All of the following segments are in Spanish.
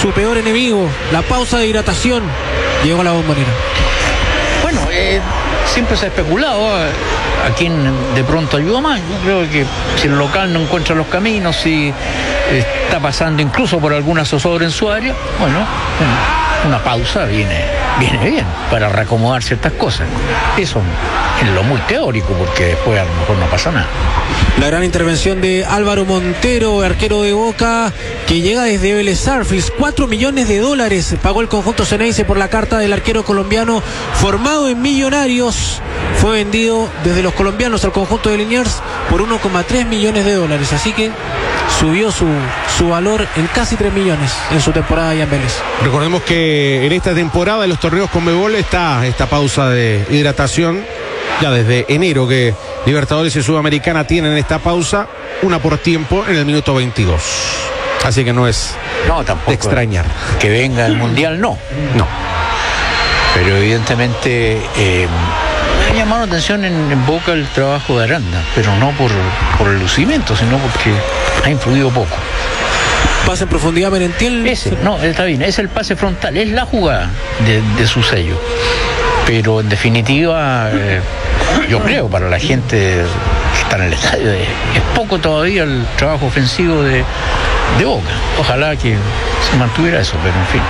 su peor enemigo, la pausa de hidratación, llegó a la Bombonera. Bueno, siempre se ha especulado a quién de pronto ayuda más. Yo creo que si el local no encuentra los caminos, si está pasando incluso por alguna zozobra en su área, bueno, una pausa viene bien para reacomodar ciertas cosas. Eso es lo muy teórico, porque después a lo mejor no pasa nada. La gran intervención de Álvaro Montero, arquero de Boca, que llega desde Vélez Sarsfield. $4 millones pagó el conjunto Ceneice por la carta del arquero colombiano formado en Millonarios. Fue vendido desde los colombianos al conjunto de Liniers por $1,3 millones. Así que subió su valor en casi 3 millones en su temporada allá en Vélez. Recordemos que en esta temporada de los torneos Conmebol está esta pausa de hidratación. Ya desde enero que Libertadores y Sudamericana tienen esta pausa, una por tiempo en el minuto 22. Así que no es tampoco de extrañar. Que venga el Mundial, no. Pero evidentemente me ha llamado la atención en Boca el trabajo de Aranda, pero no por el lucimiento, sino porque ha influido poco. Pase en profundidad Merentiel. Está bien, es el pase frontal, es la jugada de su sello. Pero en definitiva, yo creo, para la gente que está en el estadio, es poco todavía el trabajo ofensivo de Boca. Ojalá que se mantuviera eso, pero en fin.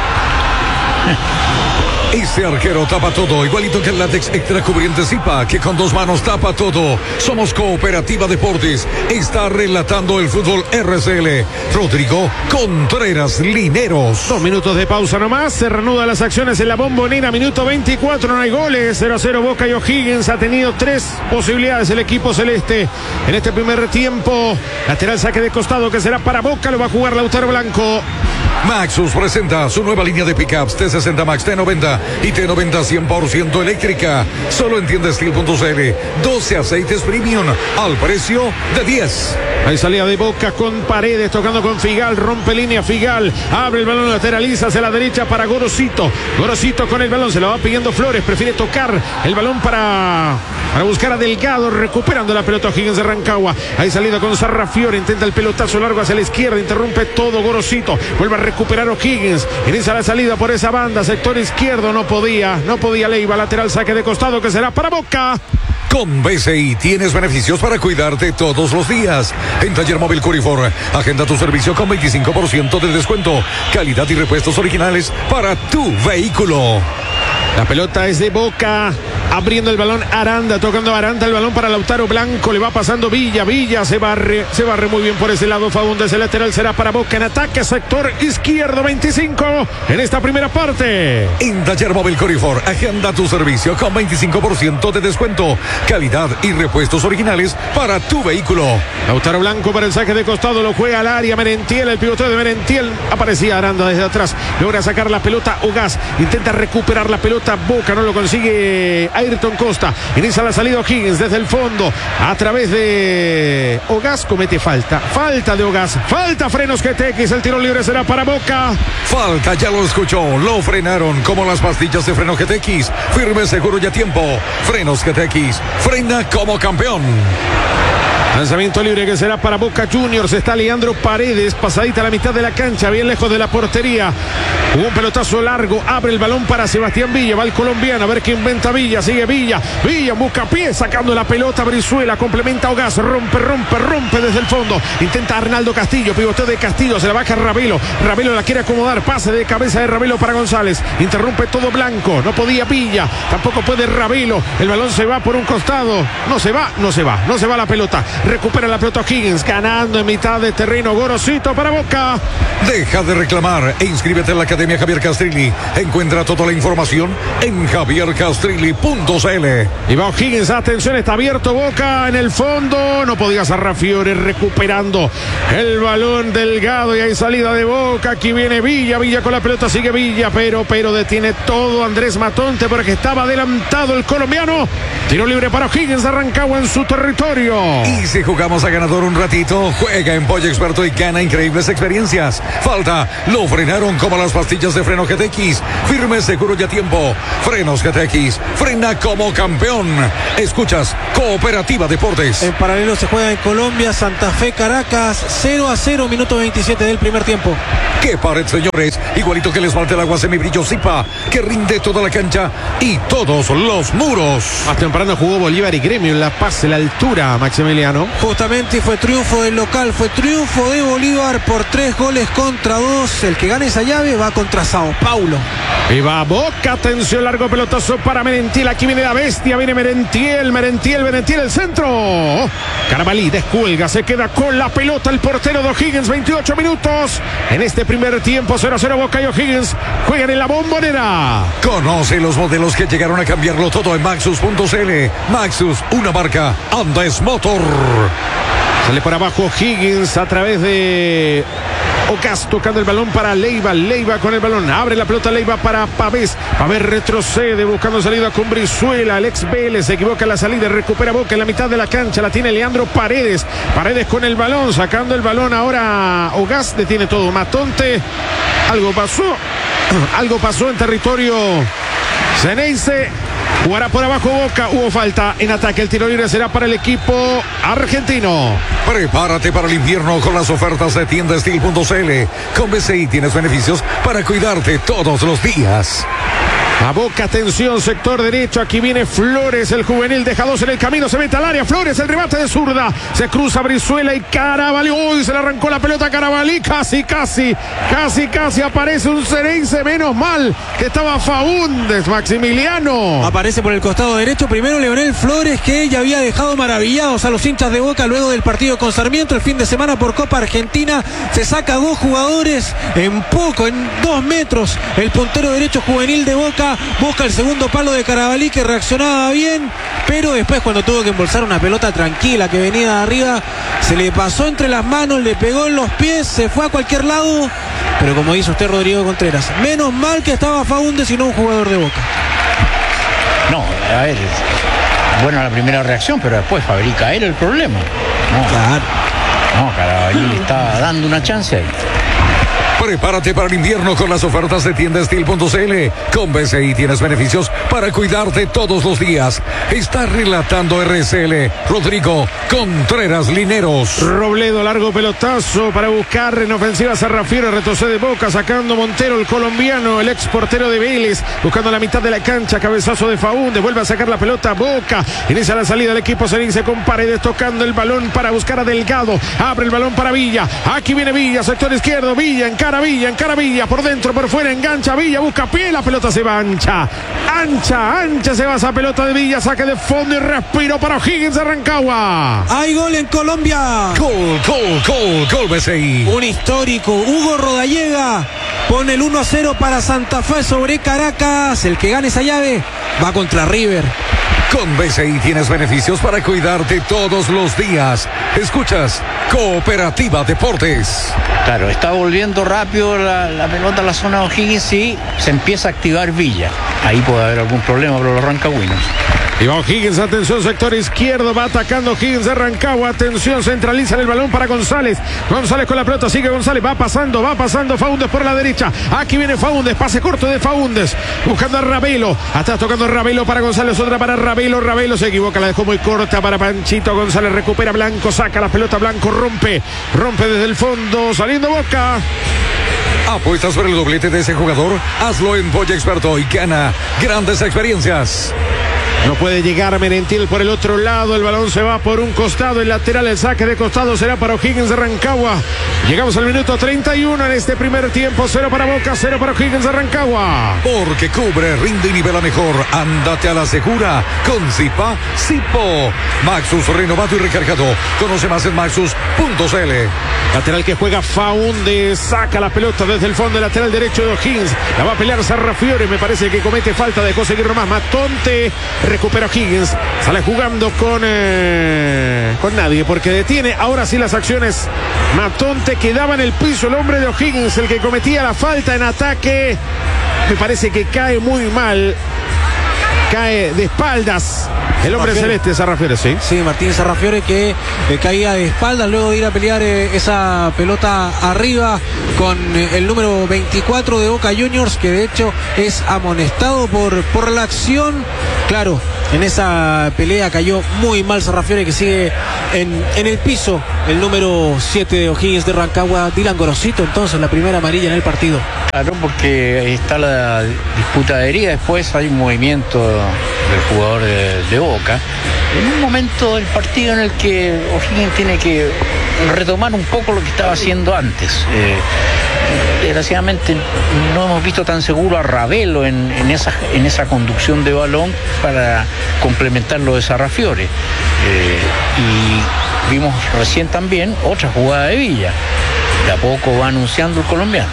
Este arquero tapa todo, igualito que el látex extra cubriente Zipa, que con 2 manos tapa todo. Somos Cooperativa Deportes. Está relatando el fútbol RCL Rodrigo Contreras Lineros. 2 minutos de pausa nomás. Se reanudan las acciones en la Bombonera. Minuto 24, no hay goles. 0-0 Boca y O'Higgins. Ha tenido 3 posibilidades el equipo celeste en este primer tiempo. Lateral saque de costado que será para Boca. Lo va a jugar Lautaro Blanco. Maxus presenta su nueva línea de pickups T60 Max, T90 y T90 100% eléctrica. Solo en tiendastil.cl. 12 aceites premium al precio de 10. Hay salida de Boca con Paredes, tocando con Figal, rompe línea Figal, abre el balón, lateraliza hacia la derecha para Gorosito. Gorosito con el balón, se lo va pidiendo Flores, prefiere tocar el balón para buscar a Delgado, recuperando la pelota O'Higgins de Rancagua. Hay salida con Sarrafiore, intenta el pelotazo largo hacia la izquierda, interrumpe todo Gorosito, vuelve a recuperar O'Higgins, inicia la salida por esa banda, sector izquierdo, no podía Leiva, lateral saque de costado que será para Boca. Con BCI tienes beneficios para cuidarte todos los días. En Taller Móvil Curifor, agenda tu servicio con 25% de descuento. Calidad y repuestos originales para tu vehículo. La pelota es de Boca, abriendo el balón Aranda, tocando Aranda el balón para Lautaro Blanco, le va pasando Villa se barre muy bien por ese lado. Faúndez, el lateral será para Boca en ataque, sector izquierdo, 25 en esta primera parte. En Taller Móvil Corifor, agenda tu servicio con 25% de descuento, calidad y repuestos originales para tu vehículo. Lautaro Blanco para el saque de costado, lo juega al área Merentiel, el pivoteo de Merentiel, aparecía Aranda desde atrás, logra sacar la pelota Ogaz, intenta recuperar la pelota Boca, no lo consigue Ayrton Costa, inicia la salida O'Higgins desde el fondo, a través de Ogaz, comete falta de Ogaz, falta Frenos GTX, el tiro libre será para Boca. Falta, ya lo escuchó, lo frenaron como las pastillas de freno GTX, firme, seguro y a tiempo. Frenos GTX, frena como campeón. Lanzamiento libre que será para Boca Juniors. Está Leandro Paredes, pasadita a la mitad de la cancha, bien lejos de la portería. Hubo un pelotazo largo, abre el balón para Sebastián Villa, va el colombiano, a ver qué inventa Villa, sigue Villa busca pie, sacando la pelota Brizuela, complementa a Ogaz, rompe desde el fondo, intenta Arnaldo Castillo, pivoteo de Castillo, se la baja Ravelo la quiere acomodar, pase de cabeza de Ravelo para González, interrumpe todo Blanco, no podía Villa, tampoco puede Ravelo, el balón se va por un costado, no se va la pelota, recupera la pelota O'Higgins, ganando en mitad de terreno, Gorosito para Boca. Deja de reclamar e inscríbete en la Academia Javier Castrilli. Encuentra toda la información en javiercastrilli.cl. Y va O'Higgins, atención, está abierto Boca en el fondo, no podía Sarrafiore recuperando el balón Delgado y hay salida de Boca, aquí viene Villa con la pelota, sigue Villa, pero detiene todo Andrés Matonte porque estaba adelantado el colombiano. Tiro libre para O'Higgins de Rancagua en su territorio. Y si jugamos a ganador un ratito, juega en Pollo Experto y gana increíbles experiencias. Falta, lo frenaron como las pastillas de freno GTX. Firme, seguro y a tiempo. Frenos GTX, frena como campeón. Escuchas Cooperativa Deportes. En paralelo se juega en Colombia, Santa Fe, Caracas, 0-0, minuto 27 del primer tiempo. ¡Qué pared, señores! Igualito que el esmalte del agua semibrillo Zipa, que rinde toda la cancha y todos los muros. Más temprano jugó Bolívar y Gremio en La Paz, en la altura, Maximiliano. Justamente fue triunfo del local, fue triunfo de Bolívar por 3-2. El que gane esa llave va contra Sao Paulo. Y va Boca, atención, largo pelotazo para Merentiel. Aquí viene la bestia, viene Merentiel, el centro. Carabalí descuelga, se queda con la pelota el portero de O'Higgins. 28 minutos en este primer tiempo. 0-0 Boca y O'Higgins juegan en la Bombonera. Conoce los modelos que llegaron a cambiarlo todo en Maxus.cl. Maxus, una marca Andes Motor. Sale por abajo O'Higgins a través de Ocas, tocando el balón para Leiva. Leiva con el balón, abre la pelota Leiva para Pavés. Pavés retrocede buscando salida con Brizuela. El ex Vélez se equivoca en la salida, recupera Boca en la mitad de la cancha. La tiene Leandro Paredes. Paredes con el balón, sacando el balón ahora Ocas, detiene todo. Matonte, algo pasó en territorio Ceneice. Jugará por abajo Boca, hubo falta en ataque, el tiro libre será para el equipo argentino. Prepárate para el invierno con las ofertas de tiendastil.cl. Con BCI tienes beneficios para cuidarte todos los días. A Boca, atención, sector derecho, aquí viene Flores, el juvenil, deja dos en el camino, se mete al área, Flores, el remate de zurda, se cruza Brizuela y Carabalí, uy, se le arrancó la pelota a Carabalí, casi aparece un Ceneice, menos mal que estaba Faúndez, Maximiliano. Aparece por el costado derecho, primero Leonel Flores, que ya había dejado maravillados a los hinchas de Boca luego del partido con Sarmiento el fin de semana por Copa Argentina. Se saca dos jugadores en 2 metros, el puntero derecho juvenil de Boca. Busca el segundo palo de Carabalí, que reaccionaba bien, pero después cuando tuvo que embolsar una pelota tranquila que venía de arriba, se le pasó entre las manos, le pegó en los pies, se fue a cualquier lado. Pero como dice usted, Rodrigo Contreras, menos mal que estaba Faúndez y no un jugador de Boca. No, a ver, bueno la primera reacción, pero después fabrica él el problema. No, claro. No, Carabalí le está dando una chance ahí. Prepárate para el invierno con las ofertas de tiendastil.cl. Con BCI tienes beneficios para cuidarte todos los días. Está relatando RSL Rodrigo Contreras Lineros. Robledo, largo pelotazo para buscar en ofensiva Sarrafiore, retrocede Boca, sacando Montero, el colombiano, el ex portero de Vélez, buscando la mitad de la cancha, cabezazo de Faúndez, vuelve a sacar la pelota Boca, inicia la salida del equipo Ceneice con Paredes, tocando el balón para buscar a Delgado, abre el balón para Villa, aquí viene Villa, sector izquierdo, Villa, encara Villa, por dentro, por fuera, engancha Villa, busca pie, la pelota se va ancha se va esa pelota de Villa, saque de fondo y respiro para O'Higgins de Rancagua. Hay gol en Colombia. Gol BCI. Un histórico, Hugo Rodallega pone el 1-0 para Santa Fe sobre Caracas. El que gane esa llave va contra River. Con BCI tienes beneficios para cuidarte todos los días. Escuchas Cooperativa Deportes. Claro, está volviendo rápido la pelota a la zona de O'Higgins y se empieza a activar Villa. Ahí puede haber algún problema para los rancagüinos. Y va O'Higgins, atención, sector izquierdo, va atacando O'Higgins de Rancagua, atención, centraliza el balón para González con la pelota, sigue González, va pasando Faúndez por la derecha, aquí viene Faúndez, pase corto de Faúndez, buscando a Ravelo, atrás tocando Ravelo para González, otra para Ravelo se equivoca, la dejó muy corta para Panchito González, recupera Blanco, saca la pelota Blanco, rompe desde el fondo, saliendo Boca. ¿Apuestas por el doblete de ese jugador? Hazlo en Pollo Experto y gana grandes experiencias. No puede llegar Merentiel por el otro lado. El balón se va por un costado. El lateral, el saque de costado será para O'Higgins de Rancagua. Llegamos al minuto 31 en este primer tiempo. 0 para Boca, 0 para O'Higgins de Rancagua. Porque cubre, rinde y nivela mejor. Ándate a la segura con Zipa Zipo. Maxus renovado y recargado. Conoce más en Maxus.cl. Lateral que juega Faúndez. Saca la pelota desde el fondo. El lateral derecho de O'Higgins. La va a pelear Sarrafiore. Me parece que comete falta. Dejó seguir nomás. Matonte. Recupera O'Higgins. Sale jugando con nadie porque detiene ahora sí las acciones. Matonte quedaba en el piso. El hombre de O'Higgins, el que cometía la falta en ataque. Me parece que cae muy mal. cae de espaldas el hombre celeste, Sarrafiore, sí. Sí, Martín Sarrafiore, que caía de espaldas luego de ir a pelear esa pelota arriba con el número 24 de Boca Juniors, que de hecho es amonestado por la acción. Claro, en esa pelea cayó muy mal Sarrafiore, que sigue en el piso. El número 7 de O'Higgins de Rancagua, Dylan Gorosito, entonces la primera amarilla en el partido. Claro, porque ahí está la disputa de herida, después hay un movimiento del jugador de Boca. En un momento del partido en el que O'Higgins tiene que retomar un poco lo que estaba haciendo antes. Desgraciadamente no hemos visto tan seguro a Ravelo en esa conducción de balón para complementar lo de Sarrafiore. Y vimos recién también otra jugada de Villa. De a poco va anunciando el colombiano.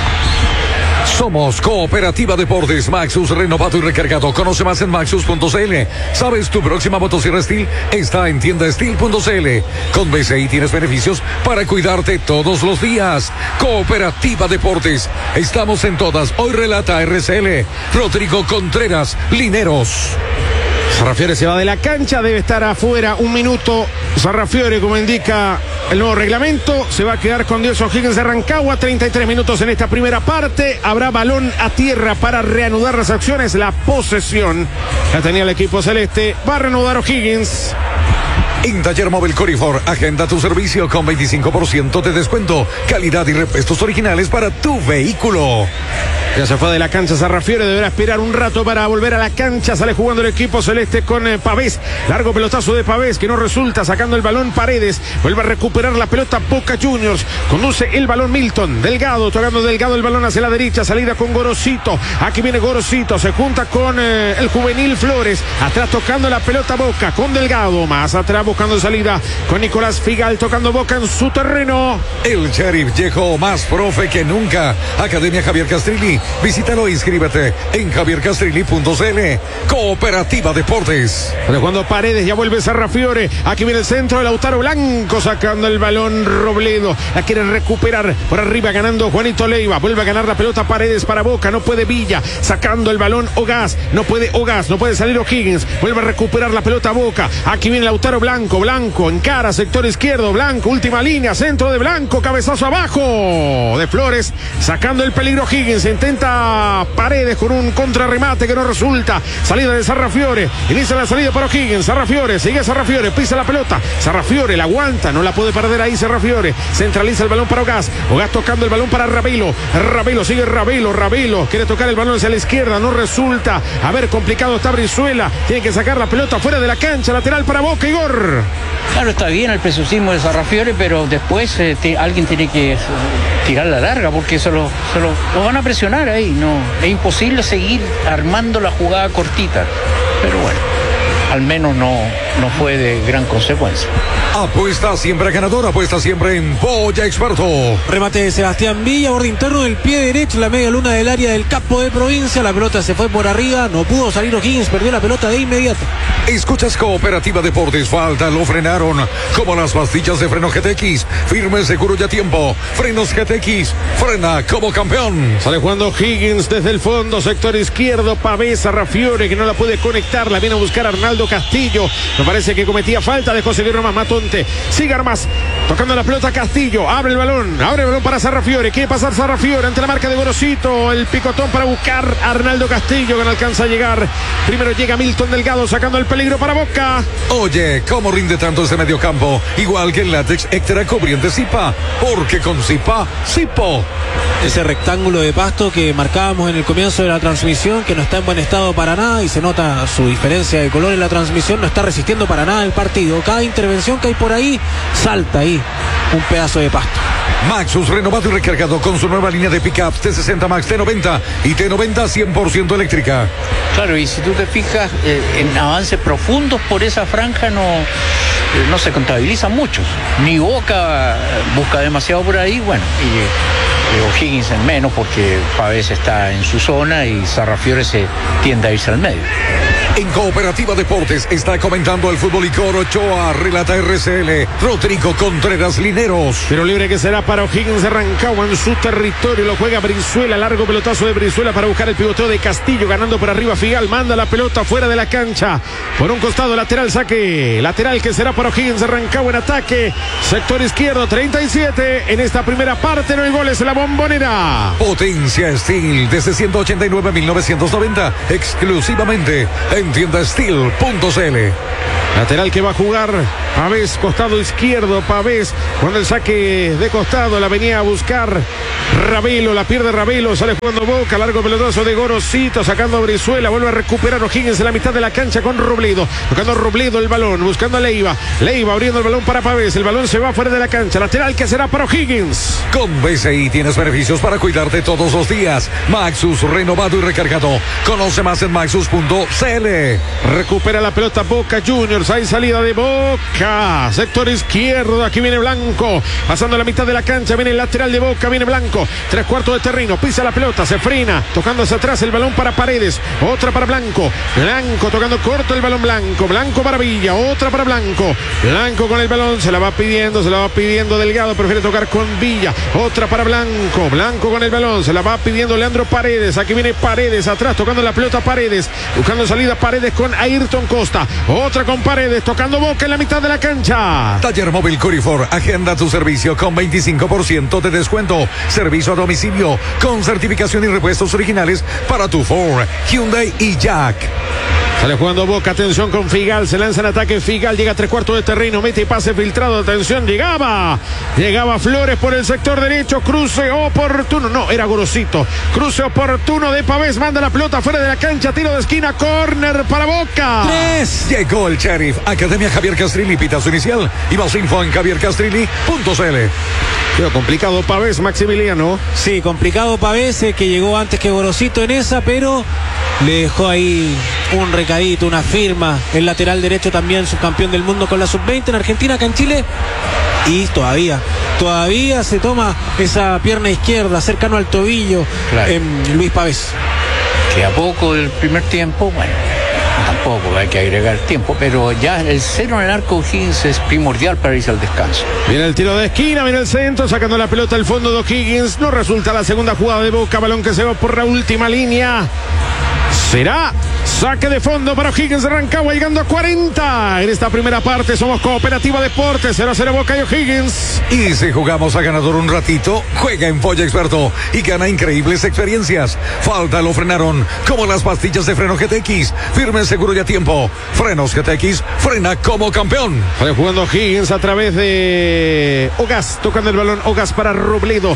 Somos Cooperativa Deportes, Maxus renovado y recargado. Conoce más en maxus.cl. ¿Sabes? Tu próxima motosierra Steel está en tiendasteel.cl. Con BCI tienes beneficios para cuidarte todos los días. Cooperativa Deportes. Estamos en todas. Hoy relata RCL. Rodrigo Contreras, Lineros. Sarrafiore se va de la cancha, debe estar afuera un minuto. Sarrafiore, como indica el nuevo reglamento, se va a quedar con Dios O'Higgins de Rancagua. 33 minutos en esta primera parte. Habrá balón a tierra para reanudar las acciones. La posesión la tenía el equipo celeste. Va a reanudar O'Higgins. En Taller Móvil Corifor, agenda tu servicio con 25% de descuento, calidad y repuestos originales para tu vehículo. Ya se fue de la cancha Sarrafiore, deberá esperar un rato para volver a la cancha. Sale jugando el equipo celeste con Pavés. Largo pelotazo de Pavés que no resulta, sacando el balón Paredes. Vuelve a recuperar la pelota Boca Juniors. Conduce el balón Milton. Delgado, tocando Delgado el balón hacia la derecha. Salida con Gorosito. Aquí viene Gorosito. Se junta con el juvenil Flores. Atrás tocando la pelota Boca con Delgado. Más atrás buscando salida con Nicolás Figal tocando Boca en su terreno. El Sheriff llegó más profe que nunca. Academia Javier Castrilli. Visítalo e inscríbete en javiercastrilli.cl. Cooperativa Deportes. Cuando Paredes, ya vuelve Sarrafiore. Aquí viene el centro de Lautaro Blanco sacando el balón Robledo. La quiere recuperar por arriba ganando Juanito Leiva. Vuelve a ganar la pelota Paredes para Boca. No puede Villa. Sacando el balón Ogaz. No puede salir O'Higgins. Vuelve a recuperar la pelota Boca. Aquí viene Lautaro Blanco. Blanco encara sector izquierdo. Blanco, última línea. Centro de Blanco. Cabezazo abajo de Flores. Sacando el peligro O'Higgins. Intenta Paredes con un contrarremate que no resulta. Salida de Sarrafiore. Inicia la salida para O'Higgins. Sarrafiore, sigue Sarrafiore, pisa la pelota. Sarrafiore la aguanta, no la puede perder ahí Sarrafiore. Centraliza el balón para Ogaz. Ogaz tocando el balón para Ravelo. Ravelo, sigue Ravelo. Ravelo quiere tocar el balón hacia la izquierda, no resulta. A ver, complicado está Brizuela. Tiene que sacar la pelota fuera de la cancha. Lateral para Boca, Igor. Claro, está bien el preciosismo de Sarrafiore, pero después alguien tiene que tirar la larga porque lo van a presionar ahí. No, es imposible seguir armando la jugada cortita. Pero bueno, al menos no fue de gran consecuencia. Apuesta siempre ganador, apuesta siempre en Polla Experto. Remate de Sebastián Villa, borde interno del pie derecho, la media luna del área del capo de provincia. La pelota se fue por arriba, no pudo salir O'Higgins, perdió la pelota de inmediato. Escuchas Cooperativa Deportes, falta, lo frenaron. Como las pastillas de freno GTX, firme, seguro y a tiempo. Frenos GTX, frena como campeón. Sale jugando O'Higgins desde el fondo, sector izquierdo. Pavés, Sarrafiore que no la puede conectar, la viene a buscar Arnaldo Castillo. Me parece que cometía falta, dejó seguir nomás Matonte. Sigue Armas, tocando la pelota Castillo. Abre el balón para Sarrafiore. Quiere pasar Sarrafiore ante la marca de Gorosito. El picotón para buscar a Arnaldo Castillo, que no alcanza a llegar. Primero llega Milton Delgado sacando el peligro para Boca. Oye, ¿cómo rinde tanto ese mediocampo? Igual que el látex extra cubriente Zipa, porque con Zipa, Zipo. Ese rectángulo de pasto que marcábamos en el comienzo de la transmisión, que no está en buen estado para nada y se nota su diferencia de color en la transmisión, no está resistiendo para nada el partido. Cada intervención que hay por ahí, salta ahí un pedazo de pasto. Maxus renovado y recargado con su nueva línea de pickups T60 Max T90 y T90 100% eléctrica. Claro, y si tú te fijas en avances profundos por esa franja no se contabilizan muchos. Ni Boca busca demasiado por ahí, bueno, y O'Higgins en menos porque Pavés está en su zona y Sarrafiore se tiende a irse al medio. En Cooperativa Deportes está comentando el fútbol Icor Ochoa, relata RCL, Rodrigo Contreras Lineros. Tiro libre que será para O'Higgins de Rancagua en su territorio, lo juega Brizuela, largo pelotazo de Brizuela para buscar el pivoteo de Castillo, ganando por arriba Figal, manda la pelota fuera de la cancha, por un costado lateral, saque lateral que será para O'Higgins de Rancagua en ataque, sector izquierdo, 37, en esta primera parte no hay goles en la Bombonera. Potencia Steel desde 189.990, exclusivamente en tiendasteel.cl. Lateral que va a jugar Pavés, costado izquierdo, Pavés, cuando el saque de costado la venía a buscar Ravelo, la pierde Ravelo, sale jugando Boca, largo pelotazo de Gorosito, sacando a Brizuela, vuelve a recuperar O'Higgins en la mitad de la cancha con Robledo, tocando Robledo el balón, buscando a Leiva abriendo el balón para Pavés, el balón se va fuera de la cancha, lateral que será para O'Higgins. Con BCI tienes beneficios para cuidarte todos los días. Maxus renovado y recargado. Conoce más en maxus.cl. Recupera la pelota Boca Juniors, hay salida de Boca, sector izquierdo, aquí viene Blanco, pasando la mitad de la cancha, viene el lateral de Boca, viene Blanco, 3/4 de terreno, pisa la pelota, se frena, tocando hacia atrás el balón para Paredes, otra para Blanco, tocando corto el balón Blanco para Villa, otra para Blanco con el balón, se la va pidiendo Delgado, prefiere tocar con Villa, otra para Blanco con el balón, se la va pidiendo Leandro Paredes, aquí viene Paredes, atrás tocando la pelota Paredes, buscando salida Paredes con Ayrton Costa, otra con Paredes, tocando Boca en la mitad de la cancha. Taller Móvil Curifor, agenda tu servicio con 25% de descuento, servicio a domicilio con certificación y repuestos originales para tu Ford, Hyundai y Jack. Sale jugando Boca, atención con Figal, se lanza en ataque Figal, llega a 3/4 de terreno, mete y pase filtrado, atención, llegaba Flores por el sector derecho, cruce oportuno, no, era Gorosito, cruce oportuno de Pavés, manda la pelota fuera de la cancha, tiro de esquina, córner para Boca. 3. Llegó el Sheriff, Academia Javier Castrilli, pitazo inicial y más info en javiercastrilli.cl. Quedó complicado Pavés, Maximiliano. Sí, complicado Pavés, que llegó antes que Gorosito en esa, pero le dejó ahí un recadito, una firma. El lateral derecho también subcampeón del mundo con la sub-20 en Argentina, acá en Chile. Y todavía se toma esa pierna izquierda cercano al tobillo, claro. Luis Pavés. Que a poco del primer tiempo, bueno, tampoco hay que agregar tiempo, pero ya el cero en el arco O'Higgins es primordial para irse al descanso. Viene el tiro de esquina, viene el centro, sacando la pelota al fondo de O'Higgins. No resulta la segunda jugada de Boca, balón que se va por la última línea. Será saque de fondo para O'Higgins de Rancagua, llegando a 40. En esta primera parte somos Cooperativa Deportes, 0-0 Boca y O'Higgins. Y si jugamos a ganador un ratito, juega en Polla Experto y gana increíbles experiencias. Falta lo frenaron, como las pastillas de freno GTX. Firme, seguro y a tiempo. Frenos GTX, frena como campeón. Sale jugando O'Higgins a través de Ogas, tocando el balón Ogas para Robledo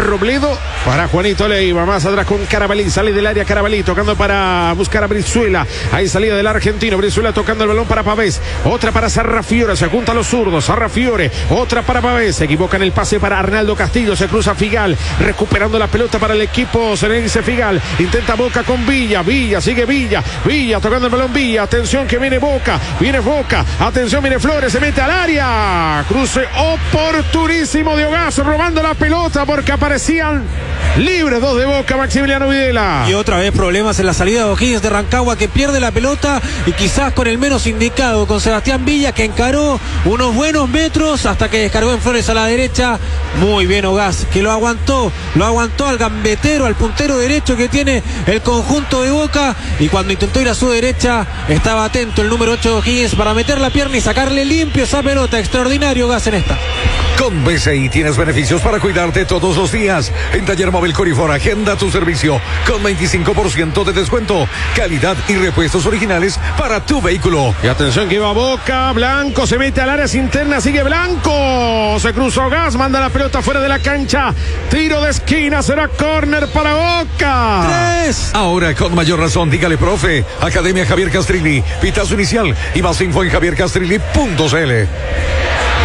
para Juanito Leiva, más atrás con Carabalí, sale del área Carabalí, tocando para buscar a Brizuela, ahí salida del argentino, Brizuela tocando el balón para Pavés, otra para Sarrafiore, se junta a los zurdos, Sarrafiore, otra para Pavés, se equivoca en el pase para Arnaldo Castillo, se cruza Figal, recuperando la pelota para el equipo, se le dice Figal, intenta Boca con Villa, sigue Villa tocando el balón Villa, atención que viene Boca, atención, viene Flores, se mete al área, cruce oportunísimo de Ogazo, robando la pelota porque aparecían libres dos de Boca, Maximiliano Videla. Y otra vez problemas en la salida de O'Higgins de Rancagua, que pierde la pelota y quizás con el menos indicado, con Sebastián Villa, que encaró unos buenos metros hasta que descargó en Flores a la derecha. Muy bien Ogas, que lo aguantó al gambetero, al puntero derecho que tiene el conjunto de Boca, y cuando intentó ir a su derecha estaba atento el número 8 de O'Higgins para meter la pierna y sacarle limpio esa pelota. Extraordinario Ogas en esta. Con BCI tienes beneficios para cuidarte todos los días. En Taller Móvil Corifor, agenda tu servicio con 25% de descuento, calidad y repuestos originales para tu vehículo. Y atención que va Boca, Blanco se mete al área interna, sigue Blanco, se cruzó Gas, manda la pelota fuera de la cancha, tiro de esquina, será córner para Boca. 3. Ahora con mayor razón, dígale profe, Academia Javier Castrilli, pitazo inicial y más info en javiercastrilli.cl.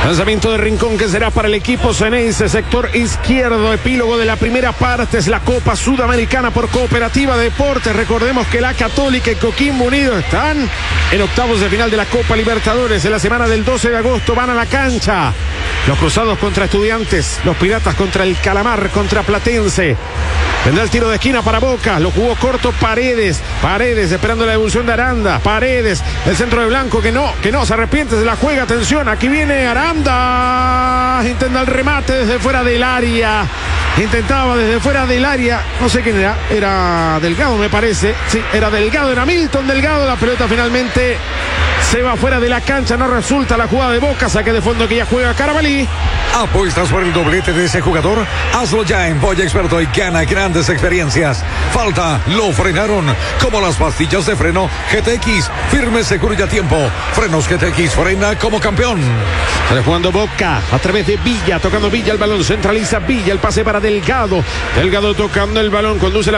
Lanzamiento de Rincón que será para el equipo Ceneice, sector izquierdo. Epílogo de la primera parte es la Copa Sudamericana por Cooperativa Deportes. Recordemos que la Católica y Coquimbo Unido están en octavos de final de la Copa Libertadores. En la semana del 12 de agosto van a la cancha. Los Cruzados contra Estudiantes, los Piratas contra el Calamar, contra Platense. Vendrá el tiro de esquina para Boca, lo jugó corto Paredes esperando la devolución de Aranda. Paredes, el centro de Blanco que no, se arrepiente, se la juega, atención, aquí viene Aranda, intenta el remate desde fuera del área. Intentaba desde fuera del área, no sé quién era Delgado me parece, sí, era Delgado, era Milton Delgado, la pelota finalmente se va fuera de la cancha, no resulta la jugada de Boca, saque de fondo que ya juega Carabalí. ¿Apuestas por el doblete de ese jugador? Hazlo ya en Boya Experto y gana grandes experiencias. Falta, lo frenaron, como las pastillas de freno GTX, firme, seguro y a tiempo. Frenos GTX, frena como campeón. Sale jugando Boca a través de Villa, tocando Villa el balón, centraliza Villa, el pase para Delgado. Delgado tocando el balón, conduce la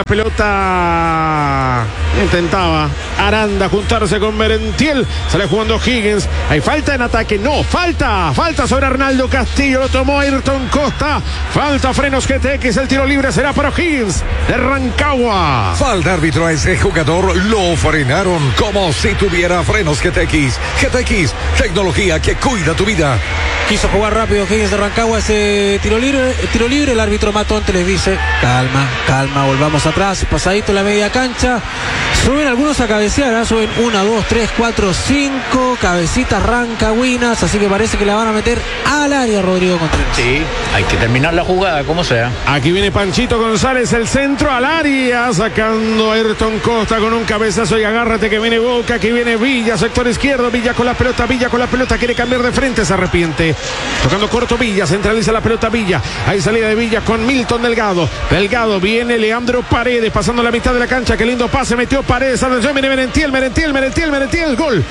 pelota. Intentaba Aranda juntarse con Merentiel. Sale jugando Higgins. Hay falta en ataque. No, falta sobre Arnaldo Castillo. Lo tomó Ayrton Costa. Falta Frenos GTX. El tiro libre será para Higgins de Rancagua. Falta árbitro a ese jugador. Lo frenaron como si tuviera frenos GTX. GTX, tecnología que cuida tu vida. Quiso jugar rápido Higgins de Rancagua ese tiro libre. El árbitro Matonte les dice: calma, volvamos atrás. Pasadito en la media cancha. Suben algunos a cabecear, suben 1, 2, 3, 4, 5 cabecitas rancagüinas, así que parece que la van a meter al área, Rodrigo Contreras. Sí, hay que terminar la jugada, como sea. Aquí viene Panchito González, el centro al área, sacando a Ayrton Costa con un cabezazo y agárrate que viene Boca, aquí viene Villa, sector izquierdo, Villa con la pelota, quiere cambiar de frente, se arrepiente. Tocando corto Villa, centraliza la pelota Villa, hay salida de Villa con Milton Delgado. Delgado, viene Leandro Paredes, pasando la mitad de la cancha, qué lindo pase, metió Paredes, atención, viene Merentiel, gol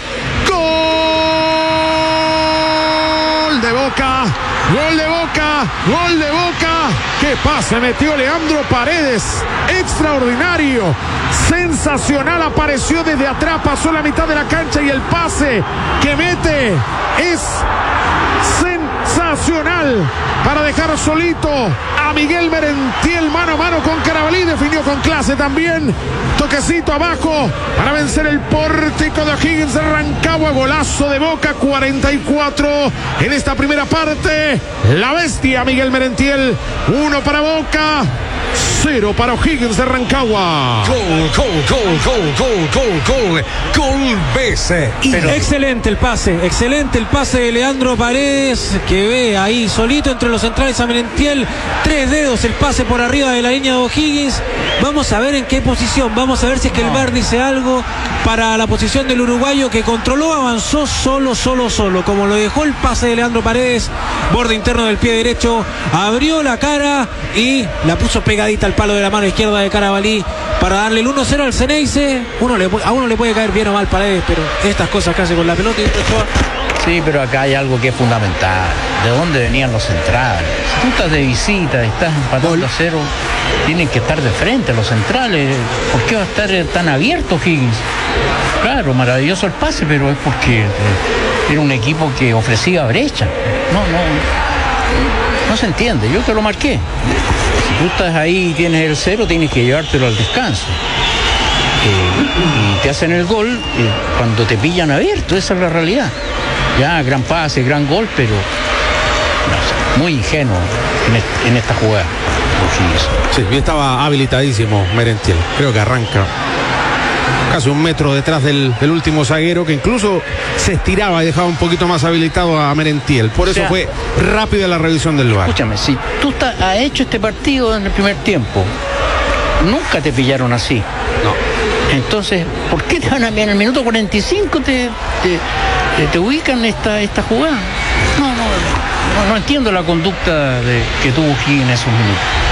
de Boca, gol de Boca, qué pase metió Leandro Paredes, extraordinario, sensacional, apareció desde atrás, pasó la mitad de la cancha y el pase que mete es sensacional para dejar solito a Miguel Merentiel, mano a mano con Carabalí, definió con clase también, toquecito abajo para vencer el pórtico de Higgins de Rancagua, golazo de Boca, 44 en esta primera parte, la bestia Miguel Merentiel, 1 para Boca, 0 para Higgins de Rancagua. Gol BC. Excelente el pase de Leandro Paredes, que ve ahí solito entre los centrales a Merentiel, 3 dedos el pase por arriba de la línea de O'Higgins. Vamos a ver en qué posición, vamos a ver si es que el VAR dice algo para la posición del uruguayo, que controló, avanzó solo, como lo dejó el pase de Leandro Paredes, borde interno del pie derecho, abrió la cara y la puso pegadita al palo de la mano izquierda de Carabalí para darle el 1-0 al Ceneice. A uno le puede caer bien o mal Paredes, pero estas cosas que hace con la pelota y sí, pero acá hay algo que es fundamental. ¿De dónde venían los centrales? Si tú estás de visita, estás empatando a 0, tienen que estar de frente los centrales. ¿Por qué va a estar tan abierto Higgins? Claro, maravilloso el pase, pero es porque era un equipo que ofrecía brecha. No se entiende. Yo te lo marqué. Si tú estás ahí y tienes el 0, tienes que llevártelo al descanso. Y te hacen el gol cuando te pillan abierto, esa es la realidad. Ya, gran pase, gran gol, pero no sé, muy ingenuo en esta jugada. Sí, estaba habilitadísimo Merentiel, creo que arranca casi 1 metro detrás del último zaguero, que incluso se estiraba y dejaba un poquito más habilitado a Merentiel. Por eso fue rápida la revisión del VAR. Escúchame, si tú has hecho este partido en el primer tiempo, nunca te pillaron así. No. Entonces, ¿por qué te van a enviar en el minuto 45 te ubican esta jugada? No entiendo la conducta que tuvo Higgins en esos minutos.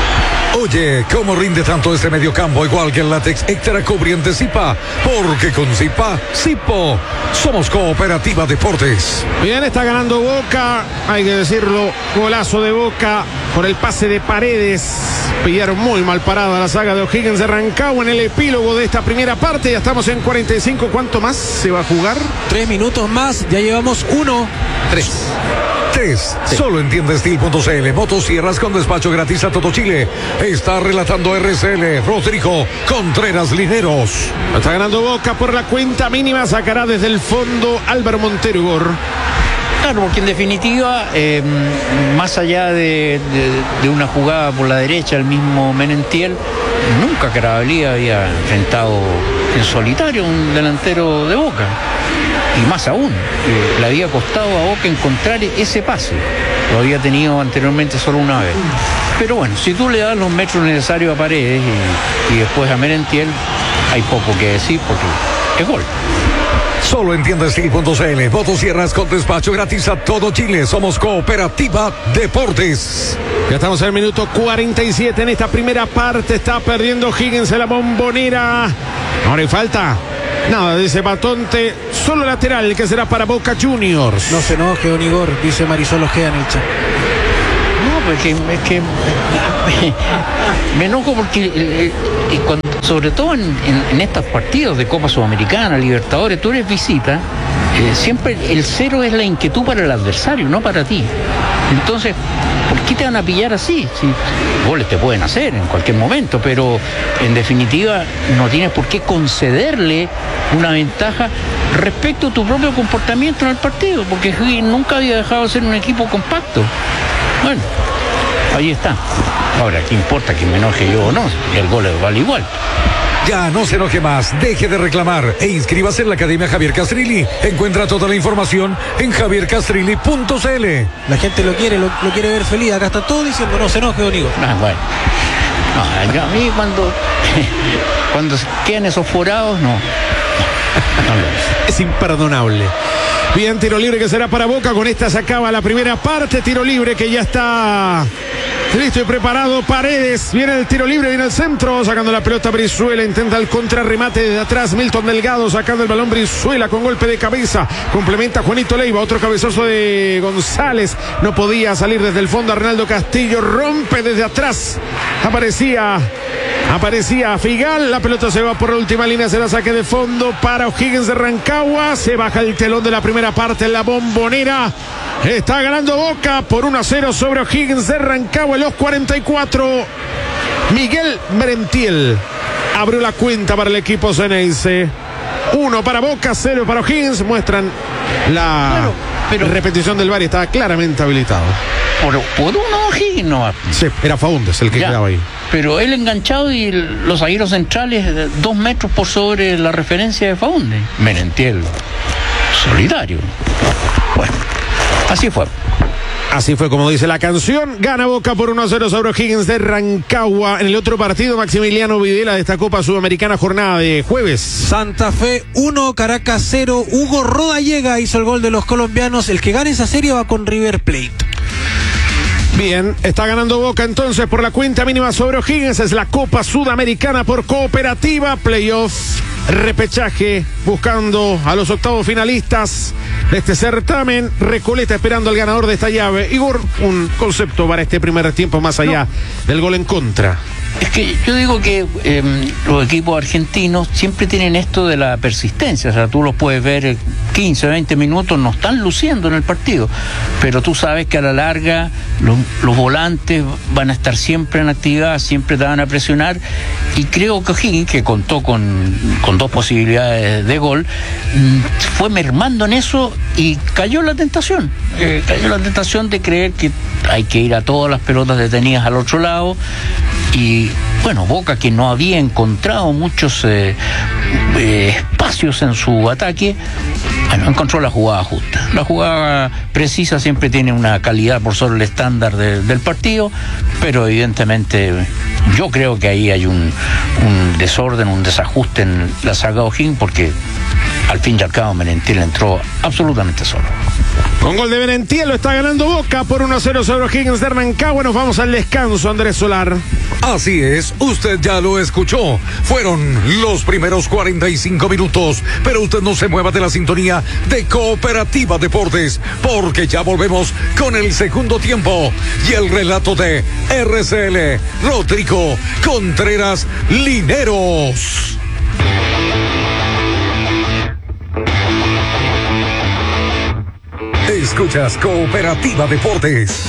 Oye, ¿cómo rinde tanto este mediocampo? Igual que el látex extra cubriente Zipa. Porque con Zipa, Zipo, somos Cooperativa Deportes. Bien, está ganando Boca, hay que decirlo, golazo de Boca por el pase de Paredes. Pillaron muy mal parada la saga de O'Higgins de Rancagua en el epílogo de esta primera parte. Ya estamos en 45. ¿Cuánto más se va a jugar? 3 minutos más, ya llevamos 1. 3. Sí. Solo entiende Steel.cl. Motosierras con despacho gratis a todo Chile. Está relatando RCL Rodrigo Contreras Lineros. Está ganando Boca por la cuenta mínima. Sacará desde el fondo Álvaro Montero. Claro, porque en definitiva, más allá de una jugada por la derecha, el mismo Merentiel, nunca Carabalí había enfrentado en solitario un delantero de Boca. Y más aún, le había costado a Boca encontrar ese pase. Lo había tenido anteriormente solo una vez. Pero bueno, si tú le das los metros necesarios a Paredes y después a Merentiel, hay poco que decir porque es gol. Solo entiende Steel.cl. Motosierras con despacho gratis a todo Chile. Somos Cooperativa Deportes. Ya estamos en el minuto 47 en esta primera parte. Está perdiendo O'Higgins en la Bombonera. Ahora hay falta. Nada, dice Batonte. Solo lateral que será para Boca Juniors. No se enoje, Don Igor, dice Marisol Ojeda en el chat. No, pues es que me enojo porque sobre todo en estos partidos de Copa Sudamericana, Libertadores, tú eres visita, siempre el cero es la inquietud para el adversario, no para ti. Entonces, ¿por qué te van a pillar así? Si goles te pueden hacer en cualquier momento, pero en definitiva no tienes por qué concederle una ventaja respecto a tu propio comportamiento en el partido, porque Higgins nunca había dejado de ser un equipo compacto. Bueno, ahí está. Ahora, ¿qué importa que me enoje yo o no? El gol vale igual. Ya no se enoje más, deje de reclamar e inscríbase en la Academia Javier Castrilli. Encuentra toda la información en javiercastrilli.cl. La gente lo quiere ver feliz. Acá está todo diciendo no se enoje, Don Igor. Bueno. No, a mí cuando quedan esos forados, no. Es imperdonable. Bien, tiro libre que será para Boca. Con esta se acaba la primera parte. Tiro libre que ya está listo y preparado. Paredes, viene el tiro libre, viene el centro, sacando la pelota Brizuela, intenta el contrarremate desde atrás. Milton Delgado sacando el balón. Brizuela con golpe de cabeza, complementa Juanito Leiva, otro cabezazo de González, no podía salir desde el fondo. Arnaldo Castillo rompe desde atrás, aparecía Figal, la pelota se va por la última línea, será saque de fondo para O'Higgins de Rancagua. Se baja el telón de la primera parte en la Bombonera. Está ganando Boca por 1-0 sobre O'Higgins de Rancagua en los 44. Miguel Merentiel abrió la cuenta para el equipo ceneice. 1 para Boca, 0 para O'Higgins. Muestran la repetición del VAR, está claramente habilitado. Por uno O'Higgins no. Sí, era Faúndez el que quedaba ahí. Pero él enganchado y los zagueros centrales 2 metros por sobre la referencia de Faúndez. Merentiel, solidario. Bueno, así fue. Así fue como dice la canción. Gana Boca por 1-0 sobre O'Higgins de Rancagua. En el otro partido, Maximiliano Videla de esta Copa Sudamericana, jornada de jueves. Santa Fe 1, Caracas 0. Hugo Rodallega hizo el gol de los colombianos. El que gane esa serie va con River Plate. Bien, está ganando Boca entonces por la cuenta mínima sobre O'Higgins. Es la Copa Sudamericana por Cooperativa. Playoff, repechaje, buscando a los octavos finalistas de este certamen. Recoleta esperando al ganador de esta llave. Igor, un concepto para este primer tiempo más allá del gol en contra. Es que yo digo que los equipos argentinos siempre tienen esto de la persistencia. O sea, tú los puedes ver 15, 20 minutos, no están luciendo en el partido. Pero tú sabes que a la larga los volantes van a estar siempre en actividad, siempre te van a presionar. Y creo que O'Higgins, que contó con 2 posibilidades de gol, fue mermando en eso y cayó en la tentación. Cayó en la tentación de creer que hay que ir a todas las pelotas detenidas al otro lado. Y bueno, Boca, que no había encontrado muchos espacios en su ataque, bueno, encontró la jugada justa. La jugada precisa siempre tiene una calidad por sobre el estándar del partido, pero evidentemente yo creo que ahí hay un desorden, un desajuste en la saga O'Higgins, porque al fin y al cabo Merentiel entró absolutamente solo. Con gol de Benentiel lo está ganando Boca por 1-0 sobre Higgins de Rancagua. Nos vamos al descanso, Andrés Solar. Así es, usted ya lo escuchó. Fueron los primeros 45 minutos, pero usted no se mueva de la sintonía de Cooperativa Deportes, porque ya volvemos con el segundo tiempo y el relato de RCL Rodrigo Contreras Lineros. Escuchas Cooperativa Deportes.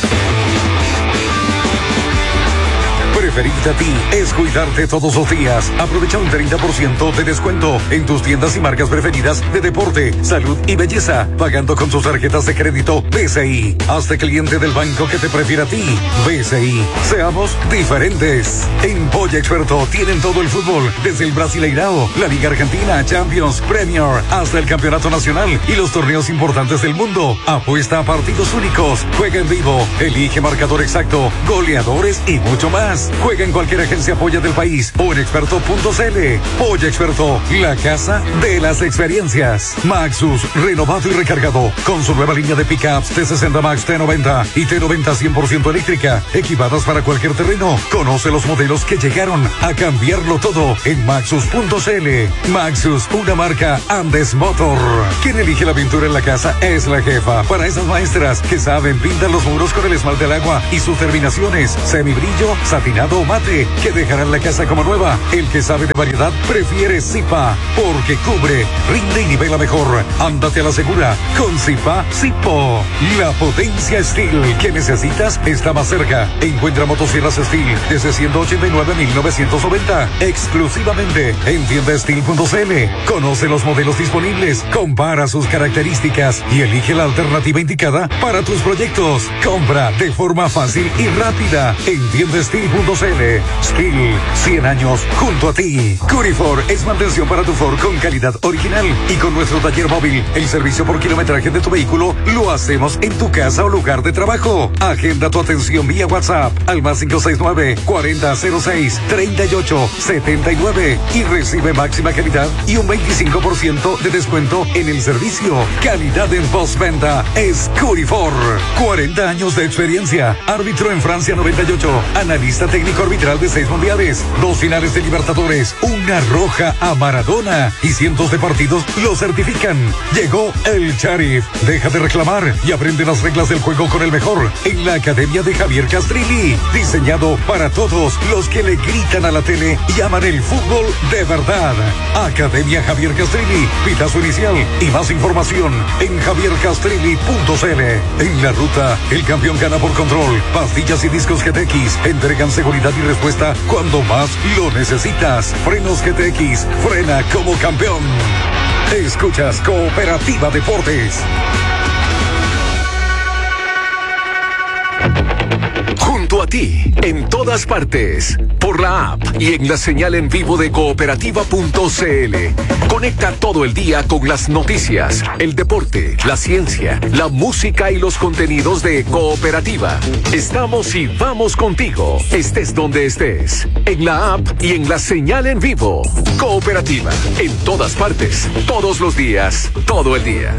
Preferirte a ti es cuidarte todos los días. Aprovecha un 30% de descuento en tus tiendas y marcas preferidas de deporte, salud y belleza, pagando con tus tarjetas de crédito BCI. Hazte cliente del banco que te prefiera a ti. BCI. Seamos diferentes. En Polla Experto tienen todo el fútbol, desde el Brasileirao, la Liga Argentina, Champions, Premier, hasta el Campeonato Nacional y los torneos importantes del mundo. Apuesta a partidos únicos, juega en vivo, elige marcador exacto, goleadores y mucho más. Juega en cualquier agencia Polla del país o en experto.cl. Polla Experto, la casa de las experiencias. Maxus, renovado y recargado, con su nueva línea de pickups T60 Max, T90 y T90 100% eléctrica, equipadas para cualquier terreno. Conoce los modelos que llegaron a cambiarlo todo en Maxus.cl. Maxus, una marca Andes Motor. Quien elige la pintura en la casa es la jefa. Para esas maestras que saben pintar los muros con el esmalte al agua y sus terminaciones, semibrillo, satinado o mate, que dejarán la casa como nueva. El que sabe de variedad prefiere Zipa, porque cubre, rinde y nivela mejor. Ándate a la segura con Zipa Zipo. La potencia Steel que necesitas está más cerca. Encuentra motosierras Steel desde 189,990 exclusivamente en tiendasteel.cl. Conoce los modelos disponibles, compara sus características y elige la alternativa indicada para tus proyectos. Compra de forma fácil y rápida en tiendasteel.cl. Steel, 100 años junto a ti. Curifor es mantención para tu Ford con calidad original, y con nuestro taller móvil, el servicio por kilometraje de tu vehículo lo hacemos en tu casa o lugar de trabajo. Agenda tu atención vía WhatsApp al +569 4006 3879 y recibe máxima calidad y un 25% de descuento en el servicio. Calidad en postventa es Curifor. 40 años de experiencia. Árbitro en Francia 98. Analista técnico arbitral de 6 mundiales, 2 finales de Libertadores, una roja a Maradona y cientos de partidos lo certifican. Llegó el Sheriff. Deja de reclamar y aprende las reglas del juego con el mejor en la Academia de Javier Castrilli. Diseñado para todos los que le gritan a la tele y aman el fútbol de verdad. Academia Javier Castrilli. Pitazo inicial y más información en javiercastrilli.cl. En la ruta, el campeón gana por control. Pastillas y discos GTX entregan seguridad y respuesta cuando más lo necesitas. Frenos GTX, frena como campeón. Escuchas Cooperativa Deportes. Junto a ti, en todas partes, por la app y en la señal en vivo de cooperativa.cl. Conecta todo el día con las noticias, el deporte, la ciencia, la música y los contenidos de Cooperativa. Estamos y vamos contigo, estés donde estés, en la app y en la señal en vivo. Cooperativa, en todas partes, todos los días, todo el día.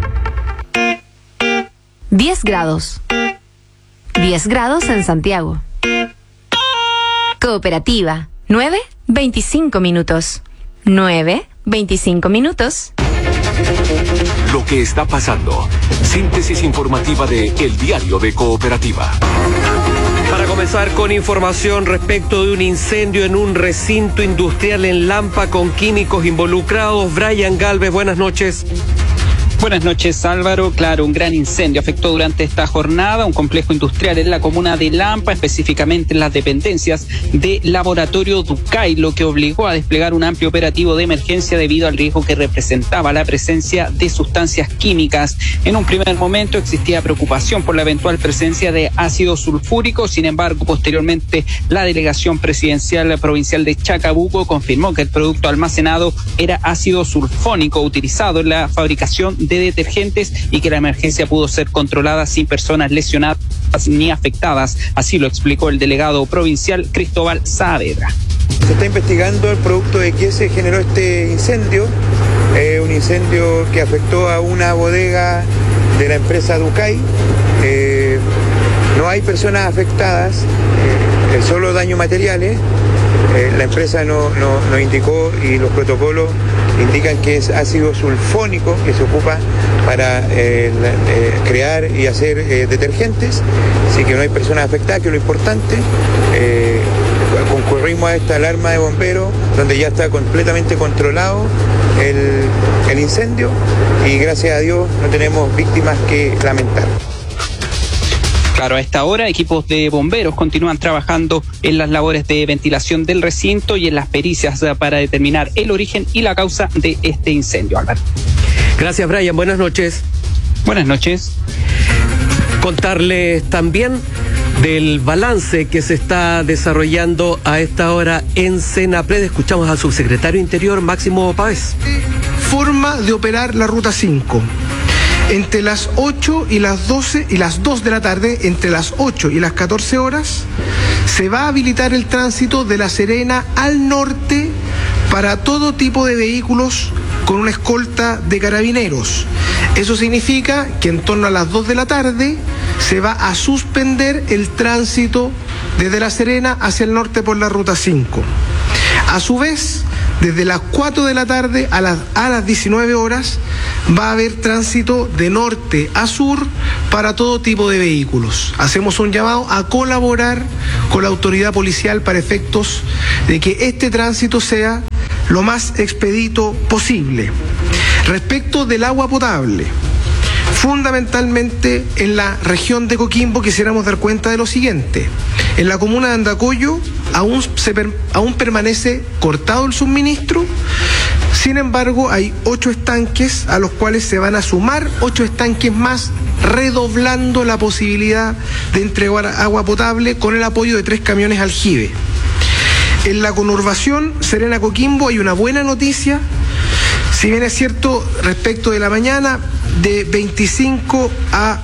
10 grados. 10 grados en Santiago. Cooperativa, 9:25 minutos. 9:25 minutos. Lo que está pasando. Síntesis informativa de El Diario de Cooperativa. Para comenzar con información respecto de un incendio en un recinto industrial en Lampa con químicos involucrados. Brian Galvez, buenas noches. Buenas noches, Álvaro. Claro, un gran incendio afectó durante esta jornada un complejo industrial en la comuna de Lampa, específicamente en las dependencias de Laboratorio Ducay, lo que obligó a desplegar un amplio operativo de emergencia debido al riesgo que representaba la presencia de sustancias químicas. En un primer momento existía preocupación por la eventual presencia de ácido sulfúrico. Sin embargo, posteriormente la delegación presidencial provincial de Chacabuco confirmó que el producto almacenado era ácido sulfónico utilizado en la fabricación de detergentes y que la emergencia pudo ser controlada sin personas lesionadas ni afectadas. Así lo explicó el delegado provincial Cristóbal Saavedra. Se está investigando el producto de qué se generó este incendio, un incendio que afectó a una bodega de la empresa Ducay. No hay personas afectadas, solo daños materiales. La empresa nos indicó y los protocolos indican que es ácido sulfónico que se ocupa para crear y hacer detergentes, así que no hay personas afectadas, que es lo importante. Concurrimos a esta alarma de bomberos donde ya está completamente controlado el incendio y gracias a Dios no tenemos víctimas que lamentar. Claro, a esta hora equipos de bomberos continúan trabajando en las labores de ventilación del recinto y en las pericias para determinar el origen y la causa de este incendio, Álvaro. Gracias, Brian. Buenas noches. Buenas noches. Contarles también del balance que se está desarrollando a esta hora en Senapred. Escuchamos al subsecretario Interior, Máximo Pavés. Forma de operar la Ruta 5. Entre las 8 y las 12 y las 2 de la tarde, entre las 8 y las 14 horas, se va a habilitar el tránsito de La Serena al norte para todo tipo de vehículos con una escolta de carabineros. Eso significa que en torno a las 2 de la tarde se va a suspender el tránsito desde La Serena hacia el norte por la Ruta 5. A su vez, desde las 4 de la tarde a las 19 horas va a haber tránsito de norte a sur para todo tipo de vehículos. Hacemos un llamado a colaborar con la autoridad policial para efectos de que este tránsito sea lo más expedito posible. Respecto del agua potable, fundamentalmente en la región de Coquimbo quisiéramos dar cuenta de lo siguiente. En la comuna de Andacollo aún permanece cortado el suministro. Sin embargo, hay 8 estanques a los cuales se van a sumar 8 estanques más, redoblando la posibilidad de entregar agua potable con el apoyo de 3 camiones aljibe. En la conurbación Serena-Coquimbo hay una buena noticia. Si bien es cierto, respecto de la mañana, de 25 a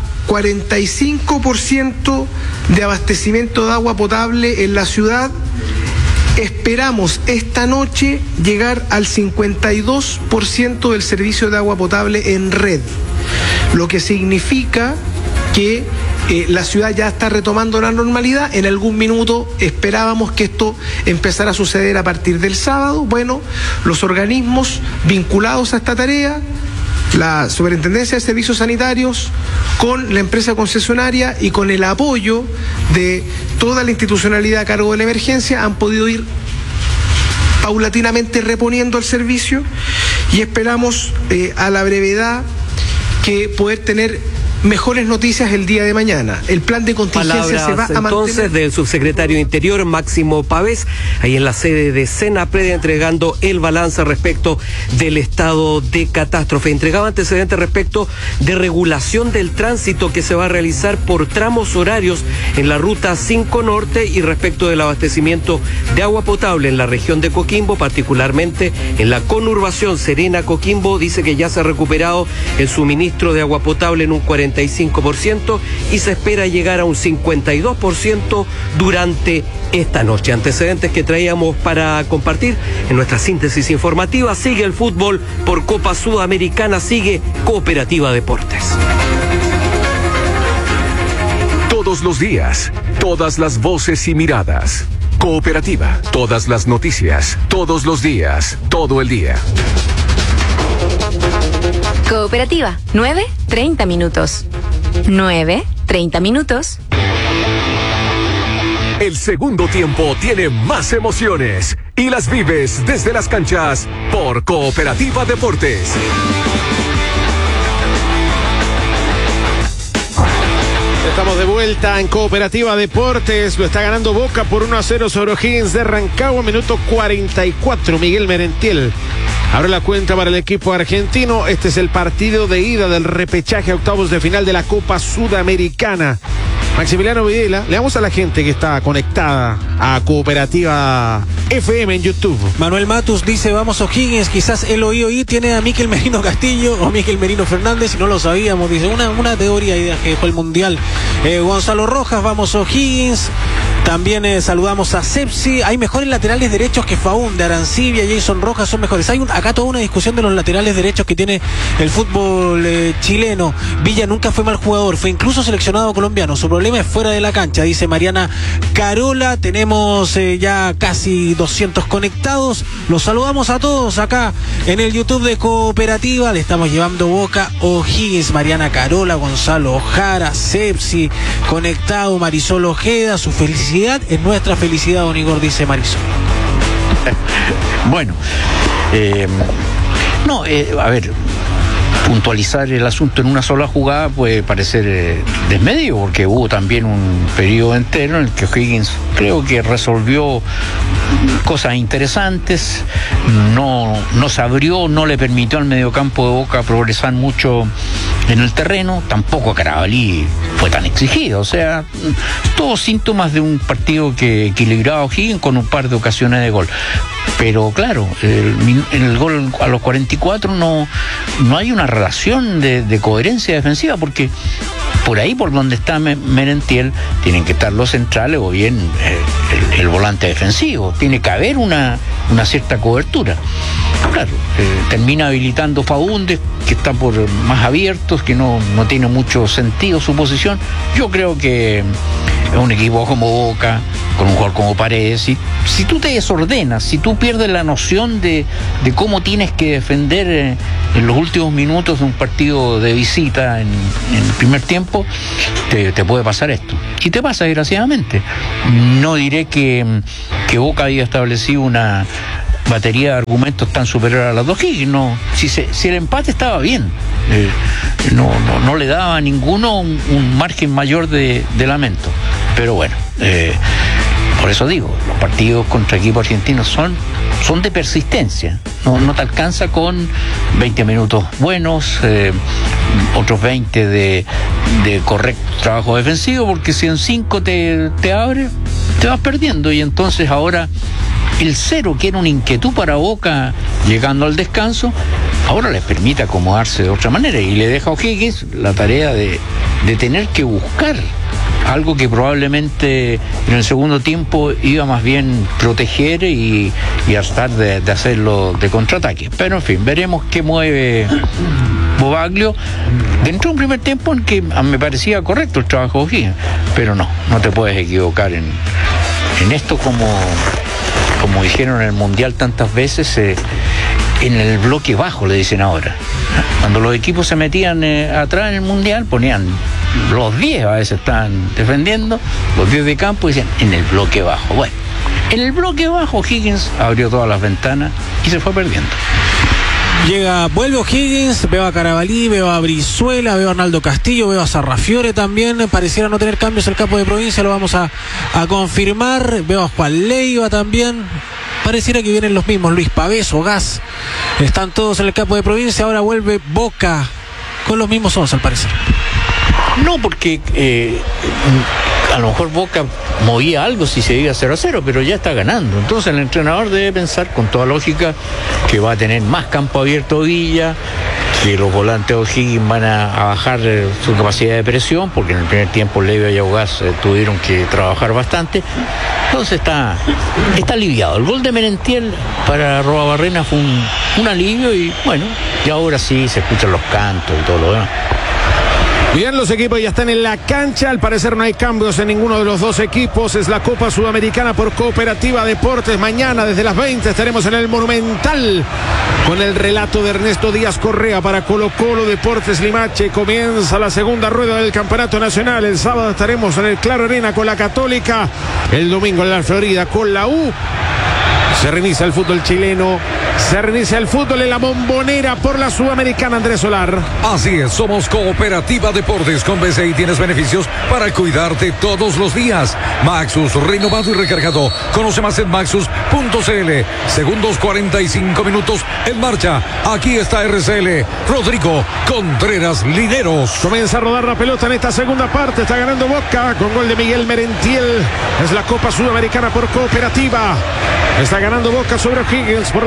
45% de abastecimiento de agua potable en la ciudad, esperamos esta noche llegar al 52% del servicio de agua potable en red, lo que significa que la ciudad ya está retomando la normalidad. En algún minuto esperábamos que esto empezara a suceder a partir del sábado. Bueno, los organismos vinculados a esta tarea, la Superintendencia de Servicios Sanitarios, con la empresa concesionaria y con el apoyo de toda la institucionalidad a cargo de la emergencia, han podido ir paulatinamente reponiendo el servicio y esperamos a la brevedad que poder tener mejores noticias el día de mañana. El plan de contingencia se va a mantener. Entonces, del subsecretario de Interior, Máximo Pavés, ahí en la sede de Senapred, entregando el balance respecto del estado de catástrofe. Entregaba antecedentes respecto de regulación del tránsito que se va a realizar por tramos horarios en la Ruta 5 Norte y respecto del abastecimiento de agua potable en la región de Coquimbo, particularmente en la conurbación Serena-Coquimbo. Dice que ya se ha recuperado el suministro de agua potable en un 45% y se espera llegar a un 52% durante esta noche. Antecedentes que traíamos para compartir en nuestra síntesis informativa. Sigue el fútbol por Copa Sudamericana, sigue Cooperativa Deportes. Todos los días, todas las voces y miradas. Cooperativa, todas las noticias, todos los días, todo el día. Cooperativa, 9:30 minutos. 9:30 minutos. El segundo tiempo tiene más emociones y las vives desde las canchas por Cooperativa Deportes. Estamos de vuelta en Cooperativa Deportes. Lo está ganando Boca por 1-0 sobre O'Higgins de Rancagua, minuto 44. Miguel Merentiel abre la cuenta para el equipo argentino. Este es el partido de ida del repechaje a octavos de final de la Copa Sudamericana. Maximiliano Videla, le damos a la gente que está conectada a Cooperativa FM en YouTube. Manuel Matus dice, vamos O'Higgins, quizás el OI tiene a Mikel Merino Castillo o Mikel Merino Fernández, y no lo sabíamos, dice, una teoría que dejó el Mundial. Gonzalo Rojas, vamos O'Higgins. También saludamos a Sepsi. Hay mejores laterales derechos que Faúnde, Arancibia, Jason Rojas son mejores. Hay acá toda una discusión de los laterales derechos que tiene el fútbol chileno. Villa nunca fue mal jugador, fue incluso seleccionado colombiano. Su problema es fuera de la cancha, dice Mariana Carola. Tenemos ya casi 200 conectados. Los saludamos a todos acá en el YouTube de Cooperativa. Le estamos llevando Boca, O'Higgins, Mariana Carola, Gonzalo Ojara, Sepsi, conectado, Marisol Ojeda. Su felicidad es nuestra felicidad, don Igor, dice Marisol. Bueno, a ver, puntualizar el asunto en una sola jugada puede parecer desmedido, porque hubo también un periodo entero en el que O'Higgins creo que resolvió cosas interesantes, no se abrió, no le permitió al mediocampo de Boca progresar mucho en el terreno, tampoco Carabalí fue tan exigido, o sea, todos síntomas de un partido que equilibraba a O'Higgins con un par de ocasiones de gol. Pero claro, el gol a los 44 no hay una relación de coherencia defensiva, porque por ahí por donde está Merentiel tienen que estar los centrales o bien el volante defensivo, tiene que haber una cierta cobertura. Claro, termina habilitando Faúnde, que está por más abiertos, que no tiene mucho sentido su posición. Yo creo que es un equipo como Boca, con un jugador como Paredes, si tú te desordenas, si tú pierdes la noción de cómo tienes que defender en los últimos minutos de un partido de visita en el primer tiempo, te puede pasar esto. Y te pasa, desgraciadamente. No diré que Boca había establecido una batería de argumentos tan superior a las dos Higgins, no. Si el empate estaba bien, no le daba a ninguno un margen mayor de lamento. Pero bueno, por eso digo, los partidos contra equipos argentinos son de persistencia. No te alcanza con 20 minutos buenos, otros 20 de correcto trabajo defensivo, porque si en 5 te abre, te vas perdiendo. Y entonces ahora el 0, que era una inquietud para Boca llegando al descanso, ahora les permite acomodarse de otra manera y le deja a O'Higgins la tarea de tener que buscar algo que probablemente en el segundo tiempo iba más bien proteger y tratar de hacerlo de contraataque. Pero en fin, veremos qué mueve Bobaglio dentro de un primer tiempo en que me parecía correcto el trabajo de O'Higgins, pero no te puedes equivocar en esto, como dijeron en el Mundial tantas veces, en el bloque bajo le dicen ahora. Cuando los equipos se metían atrás en el Mundial, ponían los 10, a veces estaban defendiendo, los 10 de campo, y decían en el bloque bajo. Bueno, en el bloque bajo Higgins abrió todas las ventanas y se fue perdiendo. Vuelve O'Higgins, veo a Carabalí, veo a Brizuela, veo a Arnaldo Castillo, veo a Sarrafiore también. Pareciera no tener cambios el campo de provincia, lo vamos a confirmar. Veo a Juan Leiva también. Pareciera que vienen los mismos, Luis Pavés o Gas. Están todos en el campo de provincia. Ahora vuelve Boca con los mismos 11 al parecer. No, porque a lo mejor Boca movía algo si se iba 0-0, pero ya está ganando. Entonces el entrenador debe pensar con toda lógica que va a tener más campo abierto Villa, que los volantes de O'Higgins van a bajar su capacidad de presión, porque en el primer tiempo Leiva y Augás tuvieron que trabajar bastante. Entonces está aliviado. El gol de Merentiel para Arroabarrena fue un alivio, y bueno, y ahora sí se escuchan los cantos y todo lo demás. Bien, los equipos ya están en la cancha. Al parecer no hay cambios en ninguno de los dos equipos. Es la Copa Sudamericana por Cooperativa Deportes. Mañana desde las 20 estaremos en el Monumental con el relato de Ernesto Díaz Correa para Colo Colo Deportes Limache. Comienza la segunda rueda del Campeonato Nacional. El sábado estaremos en el Claro Arena con la Católica. El domingo en la Florida con la U. Se reinicia el fútbol chileno, se reinicia el fútbol en la Bombonera por la Sudamericana. Andrés Solar. Así es, somos Cooperativa Deportes. Con BCI tienes beneficios para cuidarte todos los días. Maxus, renovado y recargado. Conoce más en maxus.cl. Segundos 45 minutos en marcha. Aquí está RCL. Rodrigo Contreras Lineros. Comienza a rodar la pelota en esta segunda parte. Está ganando Boca con gol de Miguel Merentiel. Es la Copa Sudamericana por Cooperativa. Está ganando Boca sobre O'Higgins por la cuenta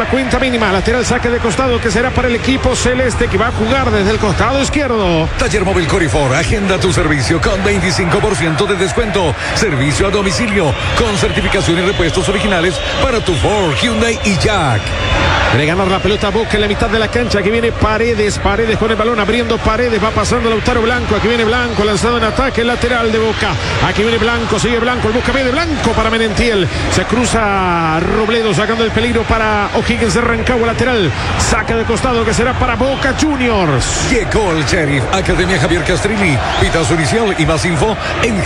mínima. Lateral saque de costado que será para el equipo celeste, que va a jugar desde el costado izquierdo. Taller Móvil Corifor, agenda tu servicio con 25% de descuento. Servicio a domicilio con certificación y repuestos originales para tu Ford, Hyundai y Jack. Quiere ganar la pelota Boca en la mitad de la cancha. Aquí viene Paredes con el balón, abriendo Paredes, va pasando Lautaro Blanco. Aquí viene Blanco, lanzado en ataque, lateral de Boca. Aquí viene Blanco, sigue Blanco, el busca de Blanco para Merentiel. Se cruza Robledo, sacando el peligro para O'Higgins de Rancagua, lateral. Saca de costado que será para Boca Juniors. Llegó el Sheriff, Academia Javier Castrilli. Pitazo inicial y más info en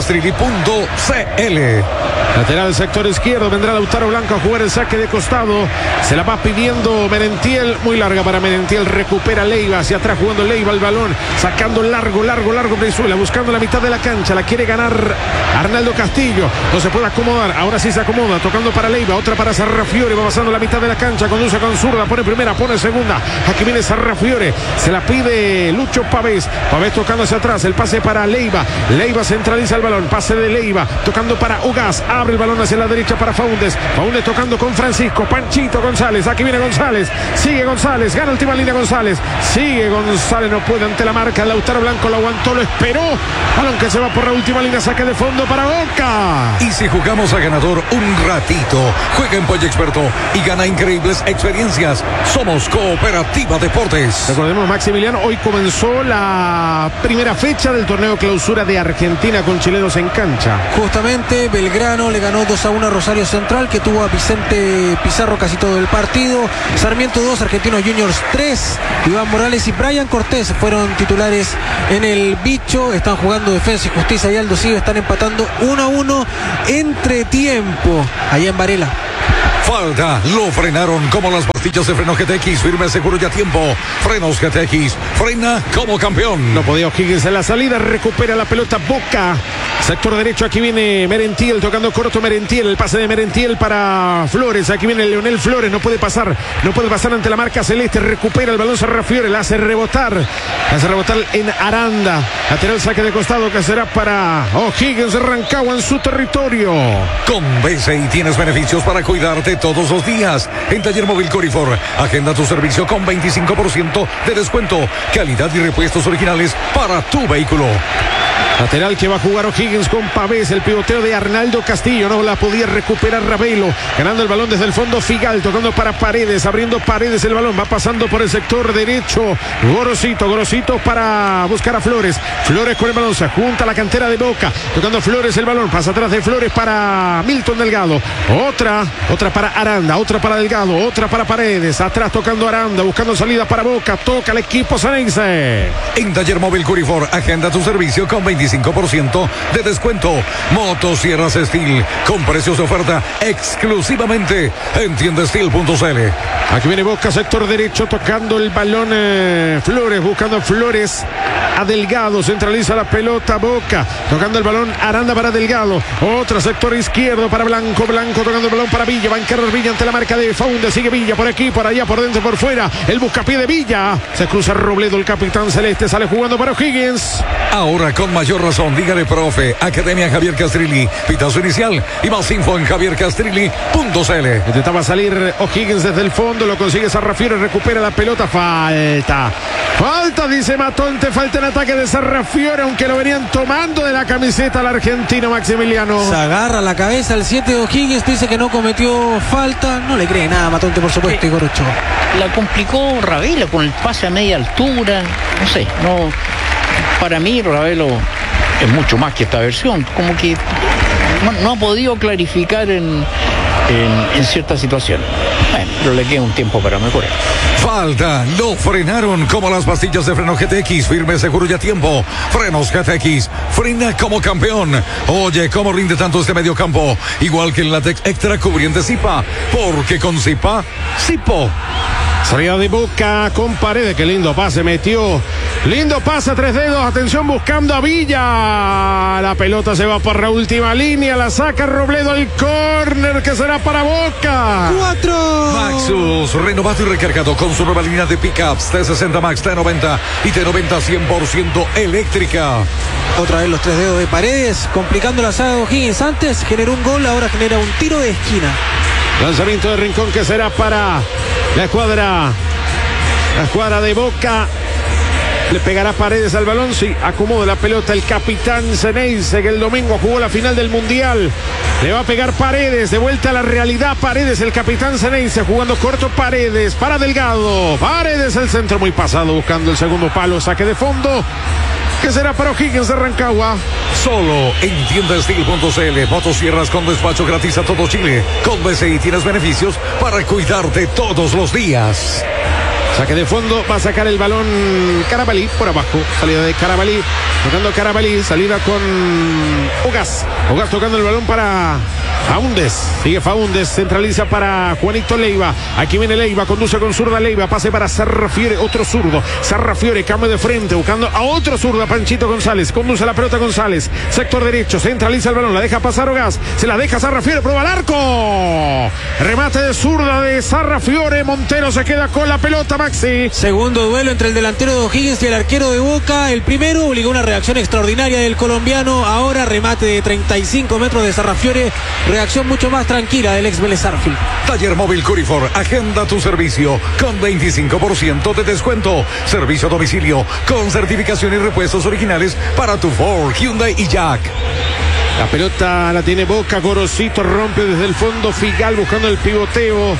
javiercastrilli.cl. Lateral sector izquierdo, vendrá Lautaro Blanco a jugar el saque de costado. Se la va pidiendo Merentiel, muy larga para Merentiel, recupera Leiva, hacia atrás jugando Leiva el balón, sacando largo Brizuela, buscando la mitad de la cancha, la quiere ganar Arnaldo Castillo, no se puede acomodar, ahora sí se acomoda, tocando para Leiva, otra para Sarrafiore, va pasando la mitad de la cancha, conduce con zurda, pone primera, pone segunda, aquí viene Sarrafiore, se la pide Lucho Pavés tocando hacia atrás, el pase para Leiva centraliza el balón, pase de Leiva, tocando para Ugaz, abre el balón hacia la derecha para Faúndez tocando con Francisco, Panchito González, aquí viene González, sigue González, gana última línea González, sigue González, no puede ante la marca, Lautaro Blanco lo aguantó, lo esperó, balón que se va por la última línea, saque de fondo para Boca. Y si jugamos a ganador un ratito, juega en Pollo Experto y gana increíbles experiencias. Somos Cooperativa Deportes. Recordemos, Maximiliano, hoy comenzó la primera fecha del torneo clausura de Argentina con chilenos en cancha. Justamente Belgrano le ganó 2-1 a Rosario Central, que tuvo a Vicente Pizarro casi todo el partido. Sarmiento 2, Argentinos Juniors 3. Iván Morales y Brian Cortés fueron titulares en el Bicho. Están jugando Defensa y Justicia y Aldo Civi, están empatando 1-1 entre tiempo allá en Varela. Falta, lo frenaron como las pastillas de freno GTX, firme, seguro y a tiempo. Frenos GTX, frena como campeón. No podía O'Higgins en la salida, recupera la pelota Boca. Sector derecho, aquí viene Merentiel, tocando corto Merentiel, el pase de Merentiel para Flores, aquí viene Leonel Flores, no puede pasar ante la marca celeste, recupera el balón Sarrafiore, la hace rebotar en Aranda, lateral saque de costado que será para O'Higgins de Rancagua en su territorio. Con BCI tienes beneficios para cuidarte todos los días. En Taller Móvil Corifor, agenda tu servicio con 25% de descuento, calidad y repuestos originales para tu vehículo. Lateral que va a jugar O'Higgins con Pavés, el pivoteo de Arnaldo Castillo, no la podía recuperar Ravelo, ganando el balón desde el fondo Figal, tocando para Paredes, abriendo Paredes el balón, va pasando por el sector derecho, Gorosito para buscar a Flores con el balón, se junta a la cantera de Boca, tocando Flores el balón, pasa atrás de Flores para Milton Delgado, otra para Aranda, otra para Delgado, otra para Paredes, atrás tocando Aranda, buscando salida para Boca, toca el equipo sanense. En Taller Móvil Corifor, agenda tu servicio con 25% de descuento. Motosierras Steel con precios de oferta exclusivamente en tiendasteel.cl. Aquí viene Boca, sector derecho, tocando el balón Flores, buscando a Flores a Delgado, centraliza la pelota Boca, tocando el balón Aranda para Delgado, otro sector izquierdo para Blanco tocando el balón para Villa, va a encarar Villa ante la marca de Faunde, sigue Villa por aquí, por allá, por dentro, por fuera, el buscapié de Villa, se cruza Robledo, el capitán celeste, sale jugando para O'Higgins. Ahora con mayor razón, dígale profe, Academia Javier Castrilli, pitazo inicial y más info en javiercastrilli.cl. Intentaba salir O'Higgins desde el fondo, lo consigue Sarrafiore, recupera la pelota, falta, dice Matonte, falta en ataque de Sarrafiore, aunque lo venían tomando de la camiseta al argentino Maximiliano. Se agarra la cabeza el 7 de O'Higgins, dice que no cometió falta, no le cree nada a Matonte, por supuesto, Igor Ochoa. La complicó Ravelo con el pase a media altura, para mí Ravelo es mucho más que esta versión, como que no ha podido clarificar en cierta situación. Pero le queda un tiempo para mejorar. Falta, lo frenaron como las pastillas de freno GTX, firme, seguro y a tiempo. Frenos GTX, frena como campeón. Oye, ¿cómo rinde tanto este medio campo? Igual que el látex extra cubriente Zipa, porque con Zipa, Zipo. Salida de Boca con Paredes, qué lindo pase metió. Lindo pase, 3 dedos, atención buscando a Villa. La pelota se va por la última línea, la saca Robledo al córner que será para Boca. 4. Maxus, renovado y recargado con su nueva línea de pickups T60 Max, T90 y T90 100% eléctrica. Otra vez los 3 dedos de Paredes, complicando la saga de O'Higgins. Antes generó un gol, ahora genera un tiro de esquina. Lanzamiento de Rincón que será para la escuadra de Boca. Le pegará Paredes al balón, sí, acomoda la pelota el capitán Ceneice, que el domingo jugó la final del Mundial. Le va a pegar Paredes, de vuelta a la realidad. Paredes, el capitán Ceneice, jugando corto. Paredes, para Delgado. Paredes, el centro muy pasado, buscando el segundo palo. Saque de fondo, que será para O'Higgins de Rancagua. Solo en tiendastil.cl. Motosierras con despacho gratis a todo Chile. Con BCI tienes beneficios para cuidarte todos los días. Saque de fondo, va a sacar el balón Carabalí por abajo. Salida de Carabalí, tocando Carabalí, salida con Ugas. Ugas tocando el balón para Faúndez. Sigue Faúndez, centraliza para Juanito Leiva. Aquí viene Leiva, conduce con zurda Leiva. Pase para Sarrafiore, otro zurdo. Sarrafiore, cambio de frente, buscando a otro zurdo, Panchito González. Conduce la pelota González. Sector derecho, centraliza el balón, la deja pasar Ugas. Se la deja Sarrafiore, prueba el arco. Remate de zurda de Sarrafiore. Montero se queda con la pelota, Maxi. Segundo duelo entre el delantero de O'Higgins y el arquero de Boca. El primero obligó una reacción extraordinaria del colombiano. Ahora remate de 35 metros de Sarrafiore. Reacción mucho más tranquila del ex Vélez Sarsfield. Taller Móvil Curifor, agenda tu servicio con 25% de descuento. Servicio a domicilio con certificación y repuestos originales para tu Ford, Hyundai y Jack. La pelota la tiene Boca, Gorosito rompe desde el fondo, Figal buscando el pivoteo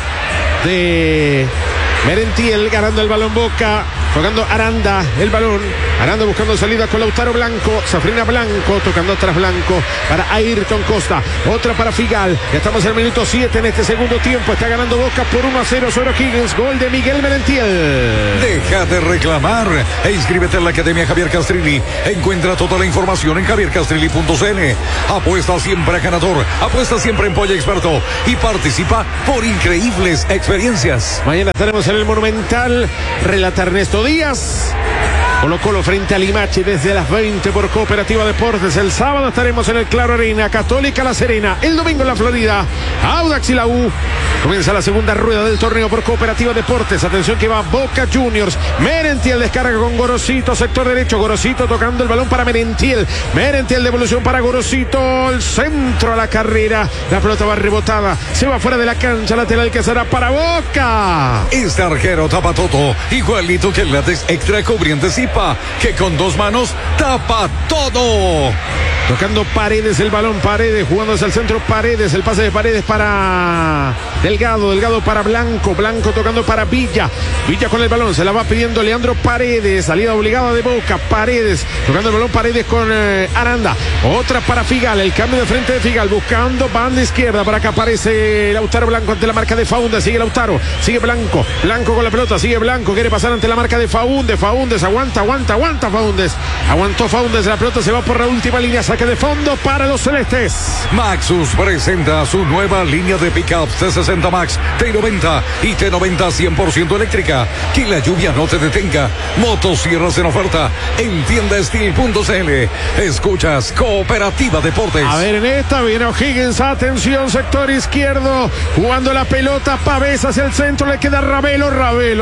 de Merentiel, ganando el balón Boca, tocando Aranda el balón, Aranda buscando salida con Lautaro Blanco, Safrina Blanco, tocando atrás Blanco para Ayrton Costa, otra para Figal. Ya estamos en el minuto 7 en este segundo tiempo, está ganando Boca por 1-0 sobre O'Higgins, gol de Miguel Merentiel. Deja de reclamar e inscríbete en la Academia Javier Castrilli. Encuentra toda la información en javiercastrilli.cl. Apuesta siempre a ganador, apuesta siempre en Polla Experto y participa por increíbles experiencias. Mañana estaremos en el Monumental, relata Ernesto Díaz. Colo-Colo frente a Limache desde las 20 por Cooperativa Deportes. El sábado estaremos en el Claro Arena, Católica La Serena. El domingo en la Florida, Audax y la U. Comienza la segunda rueda del torneo por Cooperativa Deportes. Atención que va Boca Juniors. Merentiel descarga con Gorosito, sector derecho. Gorosito tocando el balón para Merentiel. Merentiel, devolución para Gorosito. El centro a la carrera. La pelota va rebotada. Se va fuera de la cancha. Lateral que será para Boca. Este arquero tapa todo. Igualito que el látex extra cubriente Zipa, que con dos manos tapa todo. Tocando Paredes el balón, Paredes jugando hacia el centro, Paredes, el pase de Paredes para Delgado, Delgado para Blanco, Blanco tocando para Villa, Villa con el balón, se la va pidiendo Leandro Paredes, salida obligada de Boca, Paredes, tocando el balón Paredes con Aranda, otra para Figal, el cambio de frente de Figal, buscando banda izquierda, para que aparece Lautaro Blanco ante la marca de Faúndez, sigue Lautaro, sigue Blanco, Blanco con la pelota, sigue Blanco, quiere pasar ante la marca de Faúndez, Faúndez, aguanta Faúndez, aguantó Faúndez, la pelota se va por la última línea, saque de fondo para los celestes. Maxus presenta su nueva línea de pickups T60 Max, T90 y T90 100% eléctrica. Que la lluvia no te detenga. Motosierras en oferta en tiendastil.cl. Escuchas Cooperativa Deportes. A ver, en esta viene O'Higgins, atención, sector izquierdo, jugando la pelota, Pavés hacia el centro, le queda Ravelo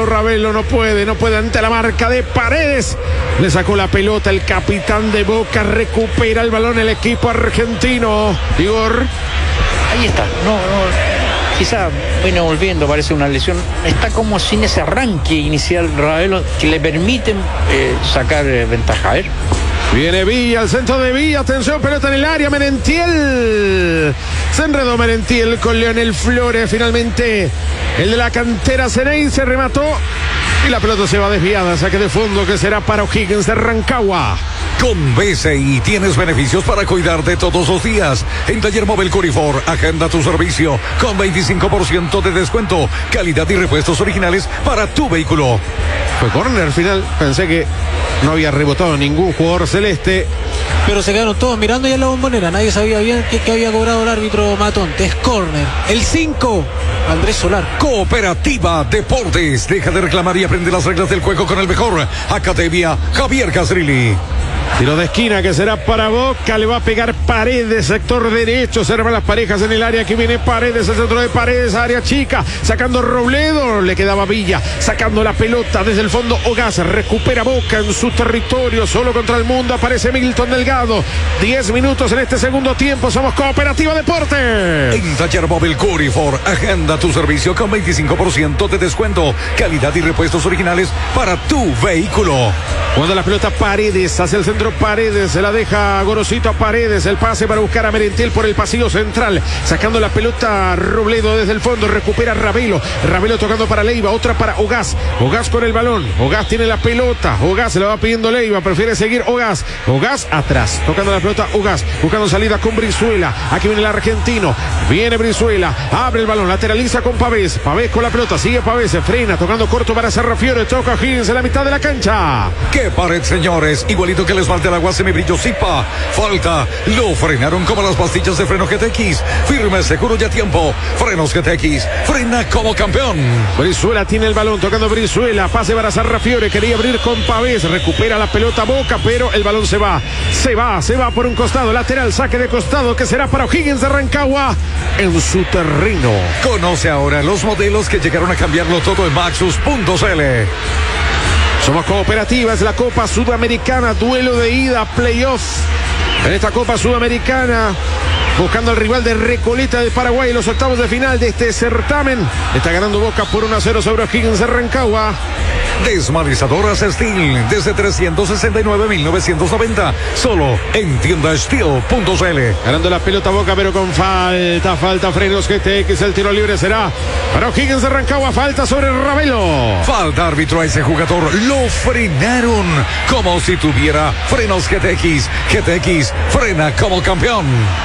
no puede ante la marca de Paredes. Le sacó la pelota el capitán de Boca, recupera el balón el equipo argentino. Igor. Ahí está, quizá viene volviendo, parece una lesión. Está como sin ese arranque inicial Ravelo que le permiten sacar ventaja. A ver. Viene Villa, al centro de Villa, atención, pelota en el área, Merentiel. Se enredó Merentiel con Leonel Flores, finalmente el de la cantera Ceneice remató y la pelota se va desviada, saque de fondo que será para O'Higgins de Rancagua. Con BCI tienes beneficios para cuidarte todos los días. En Taller Móvil Curifor, agenda tu servicio con 25% de descuento, calidad y repuestos originales para tu vehículo. Fue córner al final, pensé que no había rebotado ningún jugador celeste. Pero se quedaron todos mirando ya en la bombonera. Nadie sabía bien qué había cobrado el árbitro Matonte. Es córner. El 5, Andrés Solar. Cooperativa Deportes. Deja de reclamar y aprende las reglas del juego con el mejor. Academia Javier Castrilli. Tiro de esquina que será para Boca. Le va a pegar Paredes, sector derecho. Se arman las parejas en el área. Aquí viene Paredes, el centro de Paredes, área chica. Sacando Robledo. Le quedaba Villa. Sacando la pelota desde el fondo. Ogaz recupera Boca en su territorio. Solo contra el mundo. Aparece Milton Delgado. 10 minutos en este segundo tiempo. Somos Cooperativa Deportes. En Taller Móvil Curifor, agenda tu servicio con 25% de descuento. Calidad y repuestos originales para tu vehículo. Cuando la pelota Paredes hacia el centro, Paredes se la deja Gorosito a Paredes, el pase para buscar a Merentiel por el pasillo central, sacando la pelota Robledo desde el fondo, recupera Ravelo tocando para Leiva, otra para Ogaz con el balón, Ogaz tiene la pelota, Ogaz se la va pidiendo Leiva, prefiere seguir Ogaz atrás, tocando la pelota Ogaz, buscando salida con Brizuela, aquí viene el argentino, viene Brizuela, abre el balón, lateraliza con Pavés con la pelota, sigue Pavés, se frena, tocando corto para Serrafiore, toca Higgins en la mitad de la cancha. ¡Qué pared, señores! Igualito que el esmalte del agua semibrillo Zipa. Falta. Lo frenaron como las pastillas de freno GTX. Firme, seguro y a tiempo. Frenos GTX. Frena como campeón. Brizuela tiene el balón, tocando Brizuela. Pase para Sarrafiore. Quería abrir con Pavés. Recupera la pelota Boca, pero el balón se va. Se va por un costado. Lateral, saque de costado que será para O'Higgins de Rancagua en su terreno. Conoce ahora los modelos que llegaron a cambiarlo todo en Maxus.cl. Somos Cooperativa, es la Copa Sudamericana, duelo de ida, playoff. En esta Copa Sudamericana, buscando al rival de Recoleta de Paraguay en los octavos de final de este certamen. Está ganando Boca por 1-0 sobre O'Higgins de Rancagua. Desmalizadoras Steel desde 369.990. Solo en tiendasteel.cl. Ganando la pelota Boca, pero con falta frenos GTX. El tiro libre será para O'Higgins de Rancagua. Falta sobre Ravelo. Falta árbitro a ese jugador. Lo frenaron como si tuviera frenos GTX. GTX frena como campeón.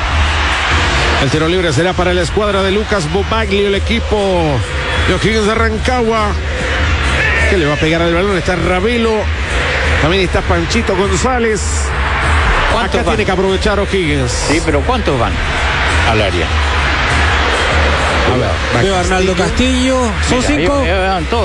El tiro libre será para la escuadra de Lucas Bobaglio, el equipo de O'Higgins de Rancagua. Que le va a pegar al balón, está Ravelo, también está Panchito González. Acá van? Tiene que aprovechar O'Higgins. Sí, pero ¿cuántos van al área? Veo a Arnaldo Castillo, son 5.